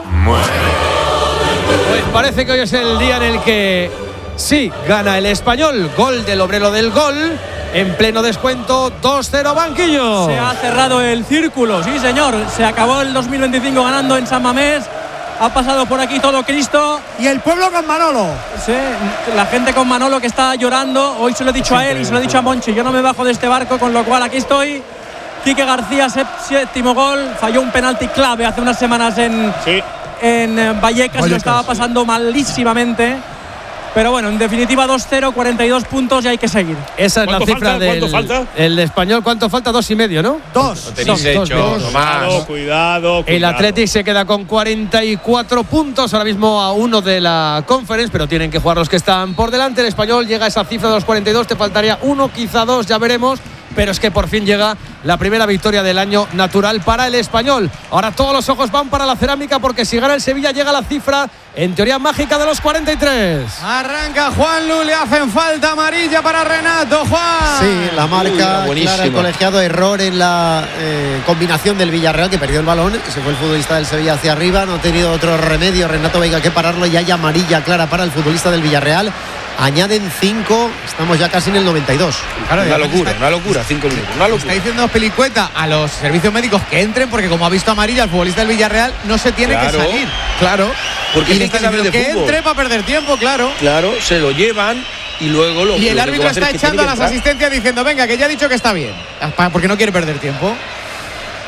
Pues parece que hoy es el día en el que sí gana el Español. Gol del obrero del gol. En pleno descuento, dos cero banquillo. Se ha cerrado el círculo, sí señor. Se acabó el dos mil veinticinco ganando en San Mamés. Ha pasado por aquí todo Cristo. Y el pueblo con Manolo. Sí, la gente con Manolo que está llorando. Hoy se lo he dicho a él y se lo he dicho a Monchi. Yo no me bajo de este barco, con lo cual aquí estoy. Quique García, sép- séptimo gol. Falló un penalti clave hace unas semanas en, Sí. en eh, Vallecas, y lo Vallecas, estaba sí. pasando malísimamente. Pero bueno, en definitiva dos cero, cuarenta y dos puntos y hay que seguir. Esa es la ¿Cuánto cifra falta? del ¿Cuánto falta? el español. ¿Cuánto falta? Dos y medio, ¿no? Dos. Lo tenéis Dos, hecho, dos, no más. Cuidado, cuidado, El cuidado. Athletic se queda con cuarenta y cuatro puntos, ahora mismo a uno de la Conference, pero tienen que jugar los que están por delante. El Español llega a esa cifra de los cuarenta y dos, te faltaría uno, quizá dos, ya veremos. Pero es que por fin llega la primera victoria del año natural para el Español. Ahora todos los ojos van para la cerámica porque si gana el Sevilla llega a la cifra, en teoría mágica, de los cuarenta y tres. Arranca Juanlu, le hacen falta amarilla para Renato. Juan. Sí, la marca Uy, clara, el buenísima. colegiado, error en la eh, combinación del Villarreal, que perdió el balón, se fue el futbolista del Sevilla hacia arriba, no ha tenido otro remedio Renato Veiga que pararlo, y hay amarilla clara para el futbolista del Villarreal. Añaden cinco, estamos ya casi en el noventa y dos. Claro, Una además locura, está- una locura, cinco minutos, una Está locura. diciendo Pelicueta a los servicios médicos que entren porque como ha visto amarilla el futbolista del Villarreal no se tiene Claro. que salir. Claro. Porque y hay le que está saber diciendo de que fútbol. entre para perder tiempo, claro. Claro, se lo llevan y luego lo Y el lo que árbitro va a hacer está es que echando a tiene las que entrar. asistencias diciendo, venga, que ya ha dicho que está bien. Pa- Porque no quiere perder tiempo.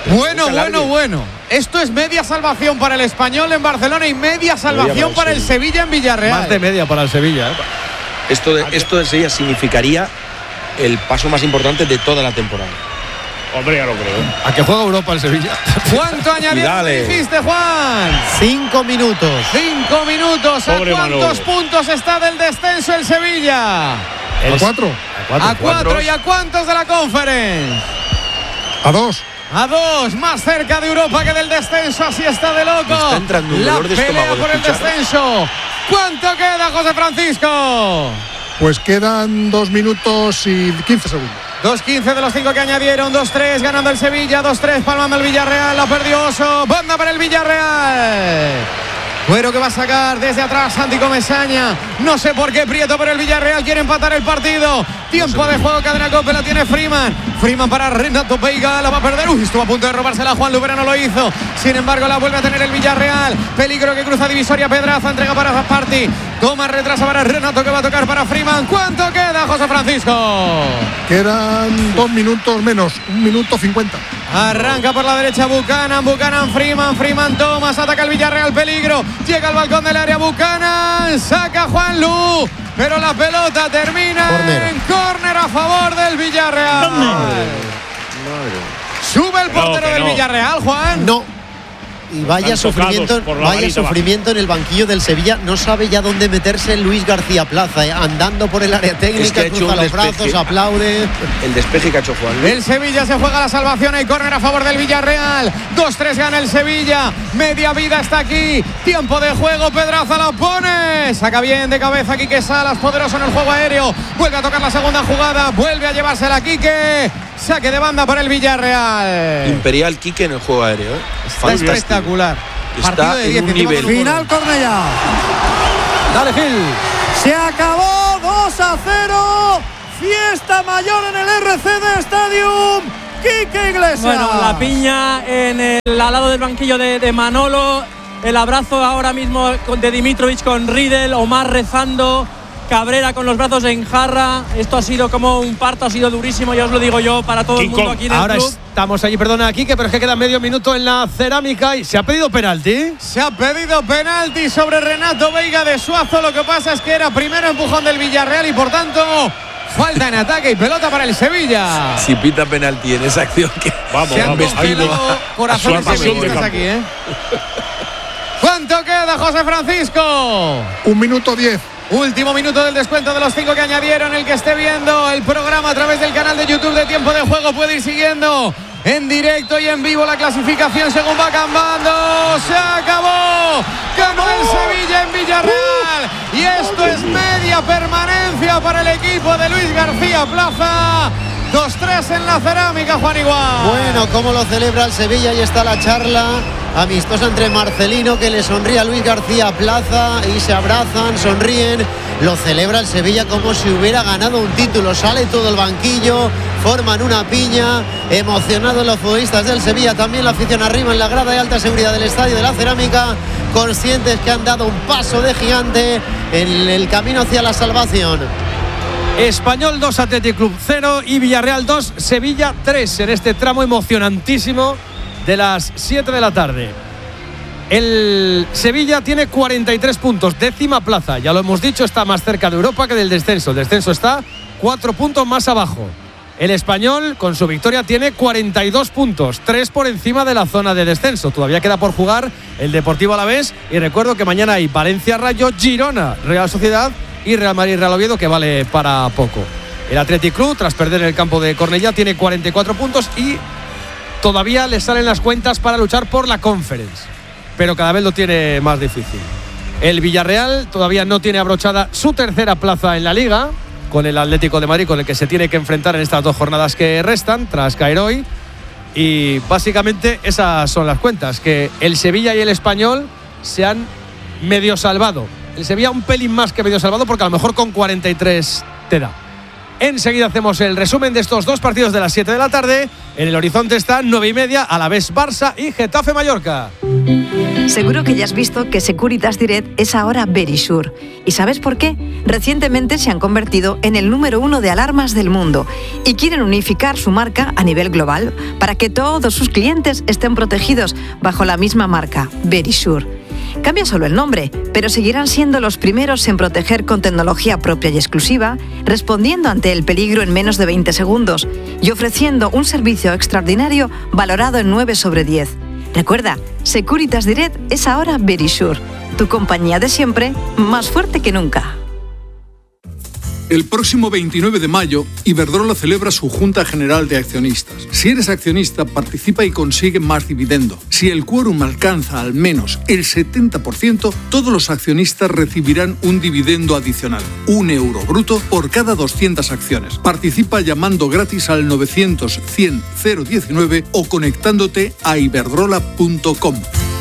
Bueno, bueno, bueno. Esto es media salvación para el Español en Barcelona y media salvación para el Sevilla en Villarreal. Más de media para el Sevilla. ¿eh? Esto de, esto de Sevilla significaría el paso más importante de toda la temporada. Hombre, ya lo creo. ¿A qué juega Europa el Sevilla? ¿Cuánto añadieron dijiste, Juan? Cinco minutos. Cinco minutos. ¿A Pobre cuántos Manolo. puntos está del descenso el Sevilla? ¿A cuatro? A cuatro. A cuatro. ¿Y a cuántos de la Conference? A dos. A dos, más cerca de Europa que del descenso, así está de loco. Me está entrando un la dolor de pelea estómago de por el escuchar. descenso. ¿Cuánto queda, José Francisco? Pues quedan dos minutos y quince segundos. dos quince de los cinco que añadieron, dos tres ganando el Sevilla, dos tres palmando el Villarreal, la perdió Oso, banda para el Villarreal. Cuero que va a sacar desde atrás Santi Comesaña. No sé por qué Prieto, pero el Villarreal quiere empatar el partido. Tiempo de juego, cadena Cope, la tiene Freeman. Freeman para Renato Veiga, la va a perder. Uy, estuvo a punto de robársela Juan Lubera, no lo hizo. Sin embargo, la vuelve a tener el Villarreal. Peligro que cruza divisoria, Pedraza, entrega para Zasparti. Toma, retrasa para Renato que va a tocar para Freeman. ¿Cuánto queda, José Francisco? Quedan dos minutos menos, un minuto cincuenta. Arranca por la derecha Buchanan, Buchanan, Freeman, Freeman, Thomas, ataca el Villarreal, peligro. Llega al balcón del área Buchanan, saca Juan Lu, pero la pelota termina Corner. en córner a favor del Villarreal. Sube el No, portero que del no. Villarreal, Juan. No. Y vaya Están tocados sufrimiento, por la vaya varita sufrimiento en el banquillo del Sevilla. No sabe ya dónde meterse Luis García Plaza, eh, andando por el área técnica, Es que ha hecho cruza un los brazos, despeje. aplaude. El despeje que ha hecho Juan Luis. El Sevilla se juega la salvación, hay córner a favor del Villarreal. dos tres gana el Sevilla. Media vida está aquí. Tiempo de juego, Pedraza la pone. Saca bien de cabeza Quique Salas, poderoso en el juego aéreo. Vuelve a tocar la segunda jugada, vuelve a llevársela Quique. Saque de banda para el Villarreal. Imperial Quique en el juego aéreo. ¿eh? Está Fantástico. espectacular. Está Partido de en diez, un encima nivel. con un Final Cornellá. Dale, Gil. Se acabó dos a cero. Fiesta mayor en el R C D Stadium. Quique Iglesias. Bueno, la piña en el al lado del banquillo de, de Manolo. El abrazo ahora mismo con- de Dimitrovic con Riedel. Omar rezando. Cabrera con los brazos en jarra. Esto ha sido como un parto, ha sido durísimo, ya os lo digo yo, para todo el mundo aquí en el Ahora club. estamos allí, perdona, Quique, pero es que queda medio minuto en la cerámica y se ha pedido penalti. Se ha pedido penalti sobre Renato Veiga de Suazo. Lo que pasa es que era primero empujón del Villarreal y por tanto falta en ataque y pelota para el Sevilla. Si pita penalti en esa acción que Vamos, Se han vamos. congelado corazones Suazo de sevillistas campo. aquí, ¿eh? ¿Cuánto queda, José Francisco? Un minuto diez. Último minuto del descuento de los cinco que añadieron. El que esté viendo el programa a través del canal de YouTube de Tiempo de Juego puede ir siguiendo en directo y en vivo la clasificación según va cambiando. Se acabó. Ganó el Sevilla en Villarreal. Y esto es media permanencia para el equipo de Luis García Plaza. dos tres en la cerámica, Juan Igual. Bueno, cómo lo celebra el Sevilla. Ahí está la charla amistosa entre Marcelino, que le sonríe a Luis García Plaza, y se abrazan, sonríen. Lo celebra el Sevilla como si hubiera ganado un título. Sale todo el banquillo, forman una piña. Emocionados los futbolistas del Sevilla, también la afición arriba en la grada de alta seguridad del Estadio de la Cerámica, conscientes que han dado un paso de gigante en el camino hacia la salvación. Español dos, Athletic Club cero y Villarreal dos, Sevilla tres en este tramo emocionantísimo de las siete de la tarde. El Sevilla tiene cuarenta y tres puntos, décima plaza. Ya lo hemos dicho, está más cerca de Europa que del descenso. El descenso está cuatro puntos más abajo. El Español, con su victoria, tiene cuarenta y dos puntos, tres por encima de la zona de descenso. Todavía queda por jugar el Deportivo Alavés. Y recuerdo que mañana hay Valencia Rayo, Girona Real Sociedad y Real Madrid Real Oviedo, que vale para poco. El Athletic Club, tras perder en el campo de Cornellá, tiene cuarenta y cuatro puntos y todavía le salen las cuentas para luchar por la Conference, pero cada vez lo tiene más difícil. El Villarreal todavía no tiene abrochada su tercera plaza en la Liga, con el Atlético de Madrid, con el que se tiene que enfrentar en estas dos jornadas que restan, tras caer hoy. Y básicamente esas son las cuentas, que el Sevilla y el Español se han medio salvado. El Sevilla un pelín más que medio salvado, porque a lo mejor con cuarenta y tres te da. Enseguida hacemos el resumen de estos dos partidos de las siete de la tarde. En el horizonte están nueve y media, Alavés Barça y Getafe Mallorca. Seguro que ya has visto que Securitas Direct es ahora Verisure. ¿Y sabes por qué? Recientemente se han convertido en el número uno de alarmas del mundo y quieren unificar su marca a nivel global para que todos sus clientes estén protegidos bajo la misma marca, Verisure. Cambia solo el nombre, pero seguirán siendo los primeros en proteger con tecnología propia y exclusiva, respondiendo ante el peligro en menos de veinte segundos y ofreciendo un servicio extraordinario valorado en nueve sobre diez. Recuerda, Securitas Direct es ahora Verisure, tu compañía de siempre, más fuerte que nunca. El próximo veintinueve de mayo, Iberdrola celebra su Junta General de Accionistas. Si eres accionista, participa y consigue más dividendo. Si el quórum alcanza al menos el setenta por ciento, todos los accionistas recibirán un dividendo adicional, un euro bruto por cada doscientas acciones. Participa llamando gratis al novecientos cien cero diecinueve o conectándote a iberdrola punto com.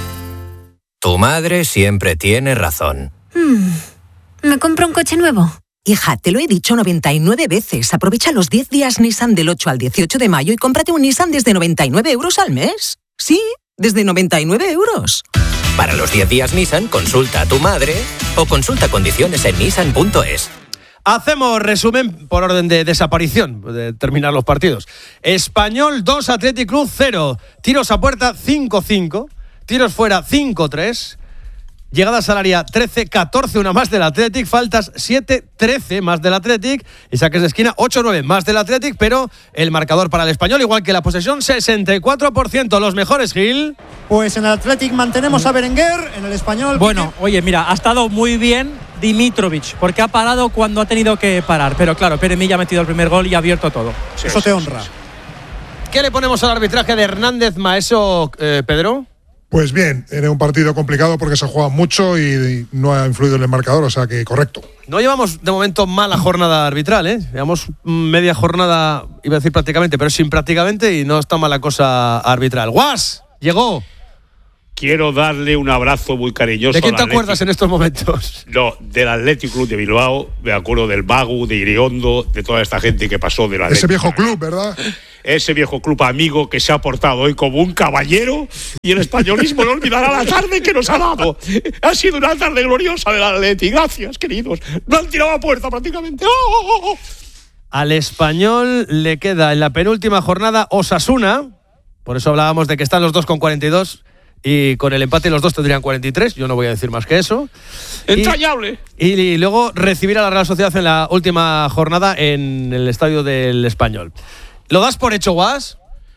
Tu madre siempre tiene razón. Hmm. ¿Me compro un coche nuevo? Hija, te lo he dicho noventa y nueve veces. Aprovecha los diez días Nissan del ocho al dieciocho de mayo y cómprate un Nissan desde noventa y nueve euros al mes. Sí, desde noventa y nueve euros. Para los diez días Nissan, consulta a tu madre o consulta condiciones en nissan punto es. Hacemos resumen por orden de desaparición, de terminar los partidos. Español dos, Athletic Club cero. Tiros a puerta cinco cinco. Tiros fuera cinco tres. Llegadas al área trece catorce, una más del Athletic. Faltas siete trece más del Athletic. Y saques de esquina ocho nueve más del Athletic. Pero el marcador para el Español, igual que la posesión, sesenta y cuatro por ciento. Los mejores, Gil. Pues en el Athletic mantenemos a Berenguer. En el Español. Bueno, oye, mira, ha estado muy bien Dimitrovic, porque ha parado cuando ha tenido que parar. Pero claro, Pere Milla ha metido el primer gol y ha abierto todo. Sí, Eso sí, te honra. Sí, sí. ¿Qué le ponemos al arbitraje de Hernández Maeso, eh, Pedro? Pues bien, era un partido complicado porque se juega mucho y no ha influido en el marcador, o sea que correcto. No llevamos de momento mala jornada arbitral, ¿eh? Llevamos media jornada, iba a decir prácticamente, pero sin prácticamente y no está mala cosa arbitral. ¡Guas! Llegó. Quiero darle un abrazo muy cariñoso. ¿De quién te acuerdas en estos momentos? No, del Athletic Club de Bilbao, me acuerdo del Bagu, de Iriondo, de toda esta gente que pasó del Athletic. Ese viejo club, ¿verdad? Ese viejo club amigo que se ha portado hoy como un caballero y el españolismo no olvidará la tarde que nos ha dado. Ha sido una tarde gloriosa del Athletic. Gracias, queridos. No han tirado a puerta prácticamente. ¡Oh, oh, oh! Al Español le queda en la penúltima jornada Osasuna. Por eso hablábamos de que están los dos con cuarenta y dos. Y con el empate los dos tendrían cuarenta y tres. Yo no voy a decir más que eso. Entrañable. Y, y luego recibir a la Real Sociedad en la última jornada en el estadio del Español. ¿Lo das por hecho, Guas?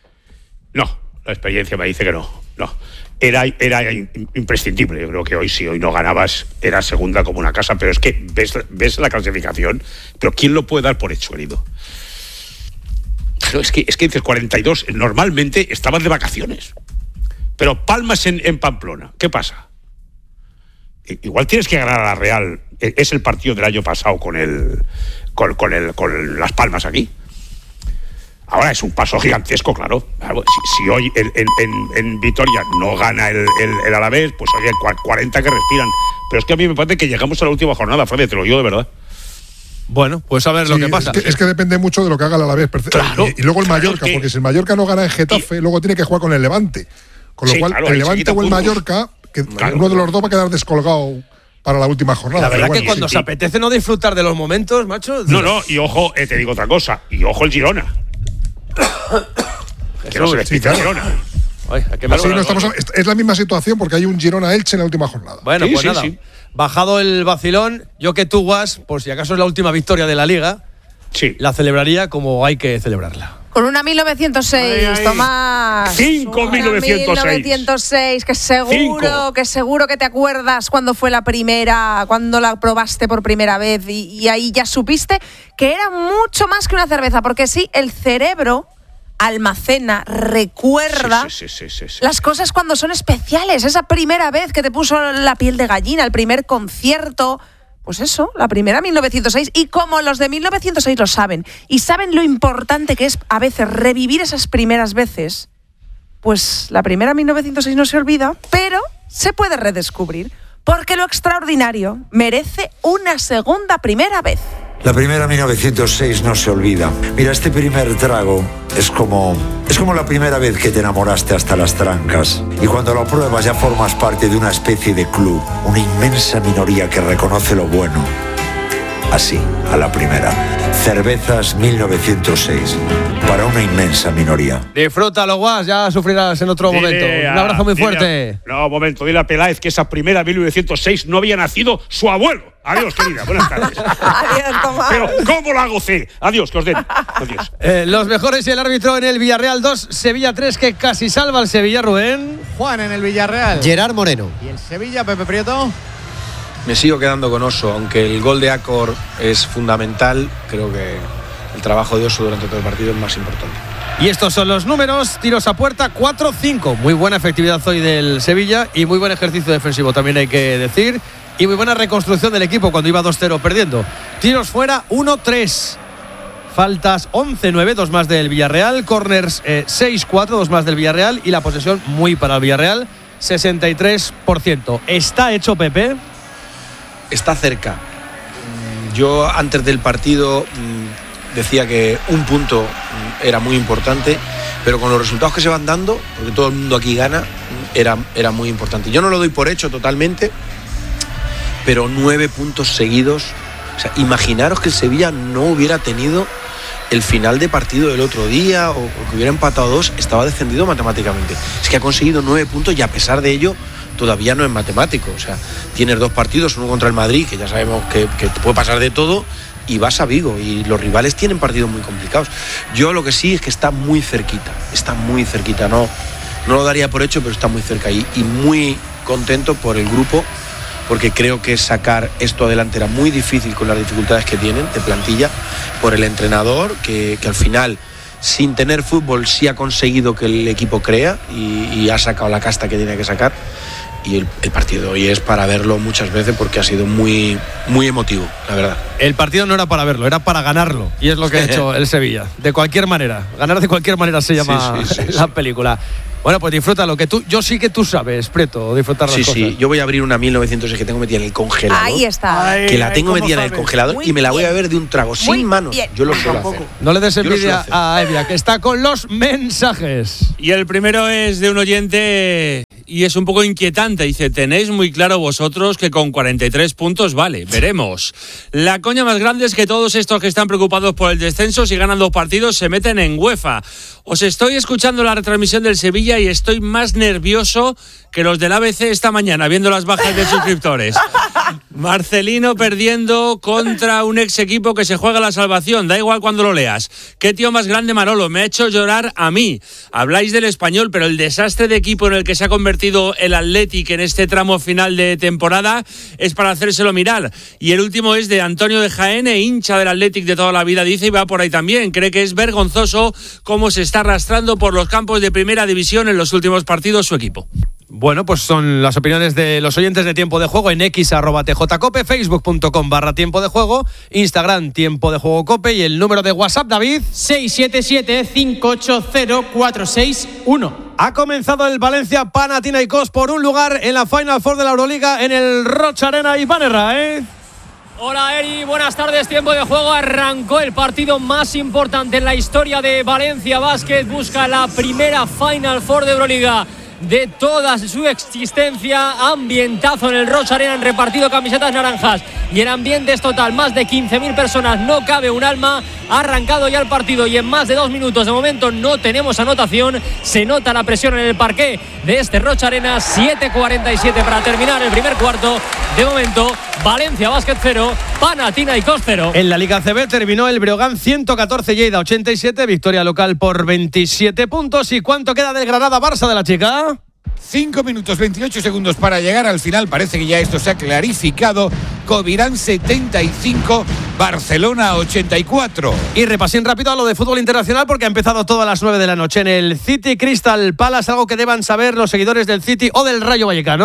No, la experiencia me dice que no. No. Era, era imprescindible. Yo creo que hoy, si hoy no ganabas, era segunda como una casa. Pero es que ves, ves la clasificación. Pero ¿quién lo puede dar por hecho, querido? Es que, es que dices cuarenta y dos. Normalmente estabas de vacaciones. Pero palmas en, en Pamplona. ¿Qué pasa? Igual tienes que ganar a la Real. Es el partido del año pasado con el con, con, el, con las palmas aquí. Ahora es un paso gigantesco, claro. Si, si hoy en, en, en Vitoria no gana el, el, el Alavés, pues oye, cuarenta que respiran. Pero es que a mí me parece que llegamos a la última jornada, Fred, te lo digo de verdad. Bueno, pues a ver sí, lo que pasa. Es que, es que depende mucho de lo que haga el Alavés. Claro, y, y luego el claro, Mallorca, que... porque si el Mallorca no gana en Getafe, y... luego tiene que jugar con el Levante. Con lo sí, cual, claro, el Levante o el Mallorca, que claro, uno de los dos va a quedar descolgado para la última jornada. La verdad bueno, que cuando sí, se apetece no disfrutar de los momentos, macho. No, no, y ojo, eh, te digo otra cosa. Y ojo el Girona. Que no se les pita el Girona. Ay, sí, no estamos, es la misma situación porque hay un Girona-Elche en la última jornada. Bueno, sí, pues sí, nada. Sí. Bajado el vacilón, yo que tú, Guas, por si acaso es la última victoria de la Liga, sí, la celebraría como hay que celebrarla. Con una mil novecientos seis, ay, ay. Tomás. Cinco mil novecientos seis. mil novecientos seis, que seguro, Cinco. que seguro que te acuerdas cuando fue la primera, cuando la probaste por primera vez y, y ahí ya supiste que era mucho más que una cerveza, porque sí, el cerebro almacena, recuerda sí, sí, sí, sí, sí, sí. las cosas cuando son especiales. Esa primera vez que te puso la piel de gallina, el primer concierto. Pues eso, la primera mil novecientos seis. Y como los de mil novecientos seis lo saben, y saben lo importante que es a veces revivir esas primeras veces, pues la primera mil novecientos seis no se olvida, pero se puede redescubrir, porque lo extraordinario merece una segunda primera vez. La primera mil novecientos seis no se olvida. Mira, este primer trago es como, es como la primera vez que te enamoraste hasta las trancas. Y cuando lo pruebas ya formas parte de una especie de club, una inmensa minoría que reconoce lo bueno. Así, a la primera. Cervezas mil novecientos seis. Para una inmensa minoría. Disfrútalo, Guas, ya sufrirás en otro Dile momento. a, Un abrazo muy fuerte. A, no, momento, dile a Peláez que esa primera mil novecientos seis no había nacido su abuelo. Adiós, querida, buenas tardes. Adiós, Tomás. Pero, ¿cómo la gocé? Adiós, que os den. Adiós. Eh, los mejores y el árbitro en el Villarreal dos, Sevilla tres, que casi salva al Sevilla, Rubén. Juan en el Villarreal. Gerard Moreno. Y el Sevilla, Pepe Prieto. Me sigo quedando con Oso, aunque el gol de Acor es fundamental, creo que el trabajo de Oso durante todo el partido es más importante. Y estos son los números, tiros a puerta cuatro cinco. Muy buena efectividad hoy del Sevilla y muy buen ejercicio defensivo, también hay que decir. Y muy buena reconstrucción del equipo cuando iba dos cero perdiendo. Tiros fuera uno tres. Faltas once nueve, dos más del Villarreal. Corners eh, seis cuatro, dos más del Villarreal. Y la posesión muy para el Villarreal, sesenta y tres por ciento. ¿Está hecho, Pepe? Está cerca. Yo antes del partido decía que un punto era muy importante, pero con los resultados que se van dando, porque todo el mundo aquí gana, era, era muy importante. Yo no lo doy por hecho totalmente, pero nueve puntos seguidos. O sea, imaginaros que el Sevilla no hubiera tenido el final de partido del otro día o, o que hubiera empatado dos, estaba descendido matemáticamente. Es que ha conseguido nueve puntos y a pesar de ello todavía no es matemático. O sea, tienes dos partidos, uno contra el Madrid, que ya sabemos que, que te puede pasar de todo, y vas a Vigo, y los rivales tienen partidos muy complicados. Yo lo que sí es que está muy cerquita, está muy cerquita, no, no lo daría por hecho, pero está muy cerca y, y muy contento por el grupo, porque creo que sacar esto adelante era muy difícil con las dificultades que tienen de plantilla, por el entrenador, que, que al final, sin tener fútbol, sí ha conseguido que el equipo crea y, y ha sacado la casta que tiene que sacar. Y el, el partido de hoy es para verlo muchas veces porque ha sido muy, muy emotivo, la verdad. El partido no era para verlo, era para ganarlo. Y es lo que ha hecho el Sevilla. De cualquier manera. Ganar de cualquier manera se llama sí, sí, sí, la sí. película. Bueno, pues disfruta lo que tú. Yo sí que tú sabes, Prieto, disfrutar las sí, cosas. Sí, sí. Yo voy a abrir una mil novecientos seis que tengo metida en el congelador. Ahí está. Ay, que la tengo ay, metida en el congelador Muy y me la voy bien. a ver de un trago, Muy sin manos. bien. Yo lo suelo hacer. No le des envidia hacer. a Evia, que está con los mensajes. Y el primero es de un oyente y es un poco inquietante. Dice, tenéis muy claro vosotros que con cuarenta y tres puntos vale, veremos. La coña más grande es que todos estos que están preocupados por el descenso, si ganan dos partidos, se meten en UEFA. Os estoy escuchando la retransmisión del Sevilla y estoy más nervioso que los del A B C esta mañana, viendo las bajas de suscriptores. Marcelino perdiendo contra un ex equipo que se juega la salvación, da igual cuando lo leas. Qué tío más grande Manolo, me ha hecho llorar a mí. Habláis del Español, pero el desastre de equipo en el que se ha convertido el Athletic en este tramo final de temporada es para hacérselo mirar. Y el último es de Antonio de Jaén, hincha del Athletic de toda la vida, dice, y va por ahí también. Cree que es vergonzoso cómo se está arrastrando por los campos de primera división en los últimos partidos su equipo. Bueno, pues son las opiniones de los oyentes de Tiempo de Juego en X arroba tjcope, facebook.com barra Tiempo de Juego, Instagram Tiempo de Juego Cope y el número de WhatsApp, David. seis siete siete, cinco ocho cero, cuatro seis uno. Ha comenzado el Valencia Panathinaikos por un lugar en la Final Four de la Euroliga en el Rocha Arena y Banerra, ¿eh? Hola Eri, buenas tardes, Tiempo de Juego. Arrancó el partido más importante en la historia de Valencia Basket, busca la primera Final Four de Euroliga de toda su existencia. Ambientazo en el Rocha Arena, han repartido camisetas naranjas y el ambiente es total, más de quince mil personas, no cabe un alma. Ha arrancado ya el partido y en más de dos minutos de momento no tenemos anotación, se nota la presión en el parqué de este Rocha Arena. Siete cuarenta y siete para terminar el primer cuarto. De momento Valencia Basket cero, Panathinaikos cero. En la Liga A C B terminó el Breogán ciento catorce, Lleida ochenta y siete, victoria local por veintisiete puntos. ¿Y cuánto queda del Granada Barça de la chica? cinco minutos veintiocho segundos para llegar al final. Parece que ya esto se ha clarificado. Covirán setenta y cinco, Barcelona ochenta y cuatro. Y repasín rápido a lo de fútbol internacional porque ha empezado todo a las nueve de la noche en el City Crystal Palace, algo que deban saber los seguidores del City o del Rayo Vallecano.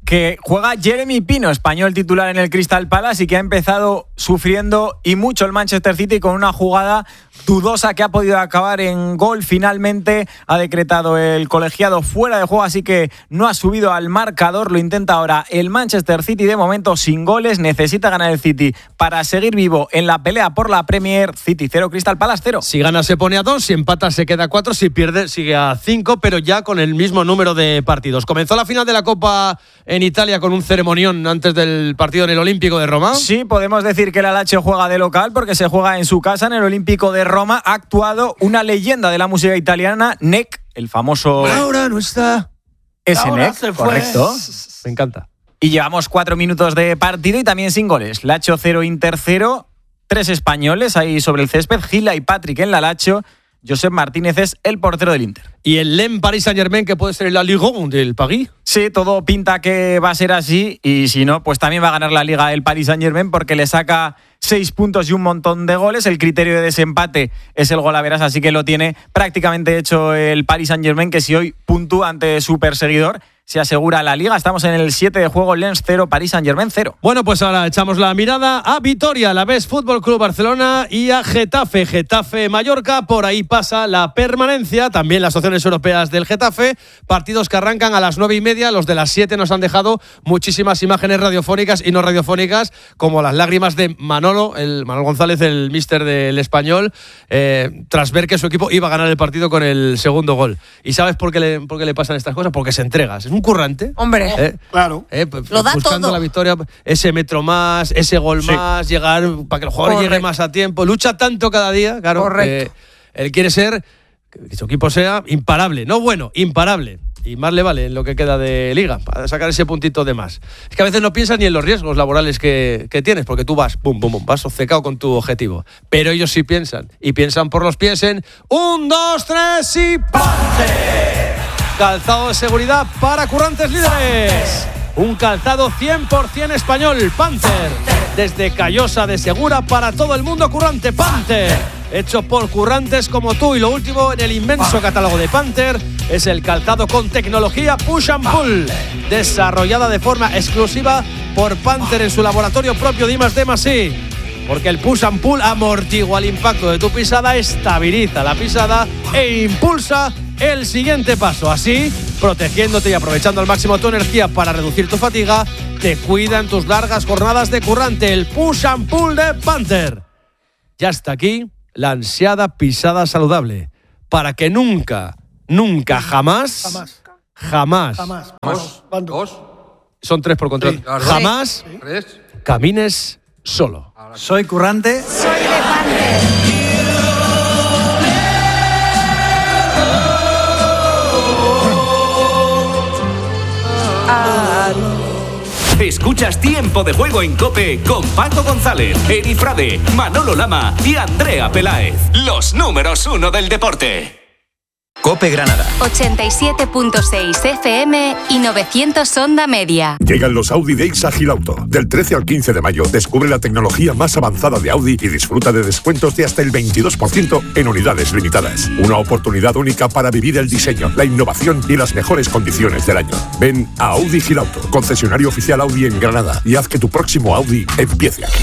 que juega Jeremy Pino, español titular en el Crystal Palace y que ha empezado sufriendo y mucho el Manchester City con una jugada dudosa que ha podido acabar en gol. Finalmente ha decretado el colegiado fuera de juego, así que no ha subido al marcador. Lo intenta ahora el Manchester City, de momento sin goles. Necesita ganar el City para seguir vivo en la pelea por la Premier. City cero, Crystal Palace cero. Si gana se pone a dos, si empata se queda a cuatro, si pierde sigue a cinco, pero ya con el mismo número de partidos. Comenzó la final de la Copa en Italia con un ceremonión antes del partido en el Olímpico de Roma. Sí, podemos decir que el Lazio juega de local porque se juega en su casa en el Olímpico de Roma. Ha actuado una leyenda de la música italiana, Nek, el famoso... Ahora no está. Ese Ahora Nek, se fue. correcto. Me encanta. Y llevamos cuatro minutos de partido y también sin goles. Lazio cero, Inter cero. Tres españoles ahí sobre el césped. Gila y Patrick en la Lazio. Josep Martínez es el portero del Inter. ¿Y el Lens Paris Saint-Germain, que puede ser la Ligue uno del Paris? Sí, todo pinta que va a ser así. Y si no, pues también va a ganar la Liga el Paris Saint-Germain porque le saca seis puntos y un montón de goles. El criterio de desempate es el golaveras, así que lo tiene prácticamente hecho el Paris Saint-Germain, que si hoy puntúa ante su perseguidor, se asegura la Liga. Estamos en el siete de juego, Lens cero, Paris Saint-Germain cero. Bueno, pues ahora echamos la mirada a Vitoria, la Alavés Fútbol Club Barcelona y a Getafe, Getafe Mallorca. Por ahí pasa la permanencia, también las opciones europeas del Getafe. Partidos que arrancan a las nueve y media. Los de las siete nos han dejado muchísimas imágenes radiofónicas y no radiofónicas, como las lágrimas de Manolo, el Manolo González, el míster del Español, eh, tras ver que su equipo iba a ganar el partido con el segundo gol. ¿Y sabes por qué le, por qué le pasan estas cosas? Porque se entrega. Es un currante. Hombre, eh, claro. Eh, pues, Lo da buscando todo. la victoria, ese metro más, ese gol Sí. más, llegar para que el jugador Correcto. llegue más a tiempo. Lucha tanto cada día, claro. Correcto. Eh, él quiere ser, que su equipo sea imparable. No bueno, imparable. Y más le vale en lo que queda de liga, para sacar ese puntito de más. Es que a veces no piensas ni en los riesgos laborales que, que tienes, porque tú vas, pum, pum, pum, vas obcecado con tu objetivo. Pero ellos sí piensan, y piensan por los pies en un, dos, tres y ¡pante! Calzado de seguridad para currantes líderes. Un calzado cien por ciento español, Panther. Desde Callosa de Segura para todo el mundo, currante Panther. Hecho por currantes como tú. Y lo último en el inmenso catálogo de Panther es el calzado con tecnología Push and Pull, desarrollada de forma exclusiva por Panther en su laboratorio propio de I más D más I. Porque el Push and Pull amortigua el impacto de tu pisada, estabiliza la pisada e impulsa el siguiente paso. Así, protegiéndote y aprovechando al máximo tu energía para reducir tu fatiga, te cuida en tus largas jornadas de currante. El Push and Pull de Panther. Ya está aquí la ansiada pisada saludable. Para que nunca, nunca, jamás, Jamás. jamás, Jamás. Dos. Dos. Son tres por control. Sí, claro. Jamás Tres. camines solo. Soy currante. Escuchas Tiempo de Juego en COPE con Paco González, Eri Frade, Manolo Lama y Andrea Peláez. Los números uno del deporte. COPE Granada. ochenta y siete punto seis F M y novecientos onda media. Llegan los Audi Days a Gilauto. Del trece al quince de mayo descubre la tecnología más avanzada de Audi y disfruta de descuentos de hasta el veintidós por ciento en unidades limitadas. Una oportunidad única para vivir el diseño, la innovación y las mejores condiciones del año. Ven a Audi Gilauto, concesionario oficial Audi en Granada, y haz que tu próximo Audi empiece aquí.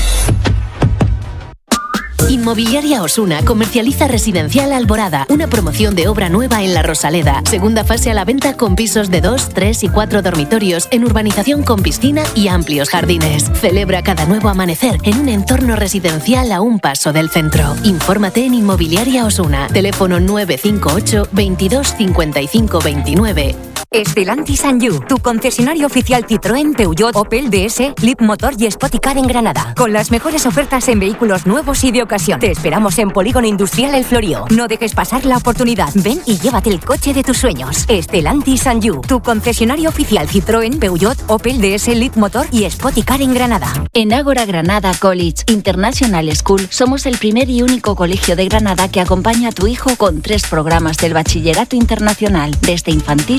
Inmobiliaria Osuna comercializa Residencial Alborada, una promoción de obra nueva en La Rosaleda. Segunda fase a la venta con pisos de dos, tres y cuatro dormitorios en urbanización con piscina y amplios jardines. Celebra cada nuevo amanecer en un entorno residencial a un paso del centro. Infórmate en Inmobiliaria Osuna. Teléfono nueve cinco ocho, veintidós, cincuenta y cinco, veintinueve. Stellantis and You, tu concesionario oficial Citroën, Peugeot, Opel, D S, Leapmotor y Spoticar en Granada. Con las mejores ofertas en vehículos nuevos y de ocasión. Te esperamos en Polígono Industrial El Florío. No dejes pasar la oportunidad. Ven y llévate el coche de tus sueños. Stellantis and You, tu concesionario oficial Citroën, Peugeot, Opel, D S, Leapmotor y Spoticar en Granada. En Ágora Granada College International School somos el primer y único colegio de Granada que acompaña a tu hijo con tres programas del bachillerato internacional, desde infantil hasta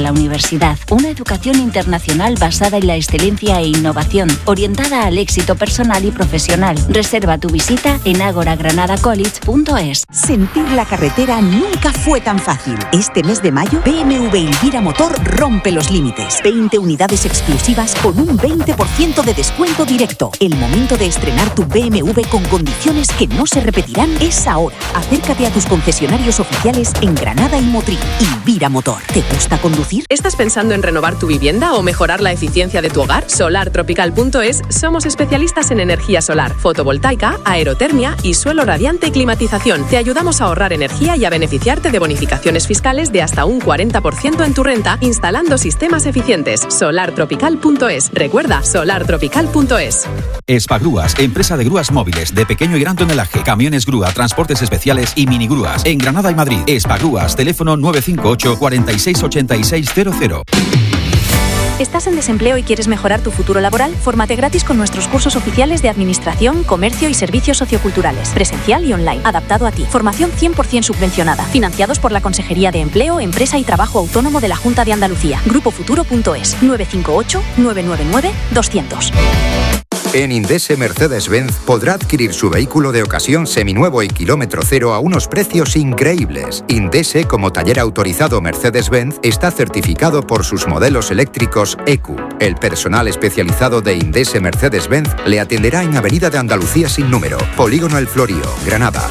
la universidad. Una educación internacional basada en la excelencia e innovación, orientada al éxito personal y profesional. Reserva tu visita en agora granada college punto es. Sentir la carretera nunca fue tan fácil. Este mes de mayo, B M W Elvira Motor rompe los límites. veinte unidades exclusivas con un veinte por ciento de descuento directo. El momento de estrenar tu B M W con condiciones que no se repetirán es ahora. Acércate a tus concesionarios oficiales en Granada y Motril. Elvira Motor. ¿Te gusta conducir? ¿Estás pensando en renovar tu vivienda o mejorar la eficiencia de tu hogar? solar tropical punto es somos especialistas en energía solar, fotovoltaica, aerotermia y suelo radiante y climatización. Te ayudamos a ahorrar energía y a beneficiarte de bonificaciones fiscales de hasta un cuarenta por ciento en tu renta instalando sistemas eficientes. solar tropical punto es. Recuerda, solar tropical punto es. Espagrúas, empresa de grúas móviles de pequeño y gran tonelaje, camiones grúa, transportes especiales y minigrúas en Granada y Madrid. Espagrúas, teléfono nueve cinco ocho, cuatro seis ocho seis cero cero. ¿Estás en desempleo y quieres mejorar tu futuro laboral? Fórmate gratis con nuestros cursos oficiales de Administración, Comercio y Servicios Socioculturales, presencial y online, adaptado a ti. Formación cien por ciento subvencionada, financiados por la Consejería de Empleo, Empresa y Trabajo Autónomo de la Junta de Andalucía. grupo futuro punto es, nueve cinco ocho, nueve nueve nueve, dos cero cero. En Indese Mercedes-Benz podrá adquirir su vehículo de ocasión seminuevo y kilómetro cero a unos precios increíbles. Indese, como taller autorizado Mercedes-Benz, está certificado por sus modelos eléctricos E Q. El personal especializado de Indese Mercedes-Benz le atenderá en Avenida de Andalucía sin número, Polígono El Florío, Granada.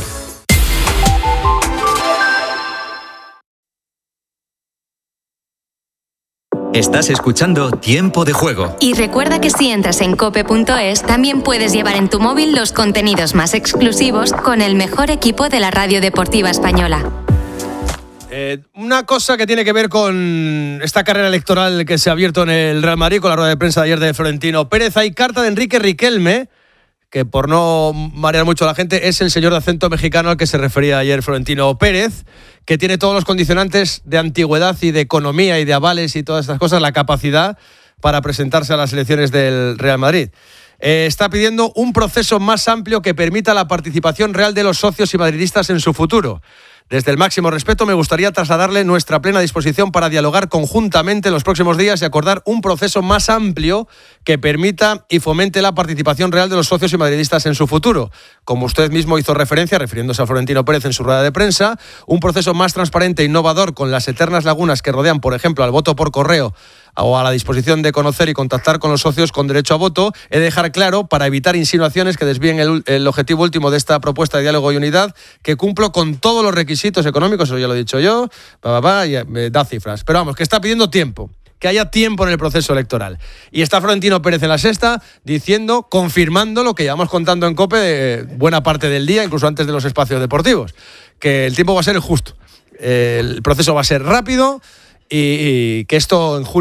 Estás escuchando Tiempo de Juego. Y recuerda que si entras en cope punto es, también puedes llevar en tu móvil los contenidos más exclusivos con el mejor equipo de la radio deportiva española. Eh, una cosa que tiene que ver con esta carrera electoral que se ha abierto en el Real Madrid con la rueda de prensa de ayer de Florentino Pérez. Hay carta de Enrique Riquelme, que por no marear mucho a la gente, es el señor de acento mexicano al que se refería ayer Florentino Pérez, que tiene todos los condicionantes de antigüedad y de economía y de avales y todas estas cosas, la capacidad para presentarse a las elecciones del Real Madrid. Eh, está pidiendo un proceso más amplio que permita la participación real de los socios y madridistas en su futuro. Desde el máximo respeto me gustaría trasladarle nuestra plena disposición para dialogar conjuntamente en los próximos días y acordar un proceso más amplio que permita y fomente la participación real de los socios y madridistas en su futuro. Como usted mismo hizo referencia, refiriéndose a Florentino Pérez en su rueda de prensa, un proceso más transparente e innovador con las eternas lagunas que rodean, por ejemplo, al voto por correo o a la disposición de conocer y contactar con los socios con derecho a voto. He de dejar claro, para evitar insinuaciones que desvíen el, el objetivo último de esta propuesta de diálogo y unidad, que cumplo con todos los requisitos económicos, eso ya lo he dicho yo, pa, pa, pa, y me da cifras. Pero vamos, que está pidiendo tiempo, que haya tiempo en el proceso electoral. Y está Florentino Pérez en La Sexta diciendo, confirmando lo que llevamos contando en COPE de buena parte del día, incluso antes de los espacios deportivos, que el tiempo va a ser el justo. El proceso va a ser rápido y, y que esto en junio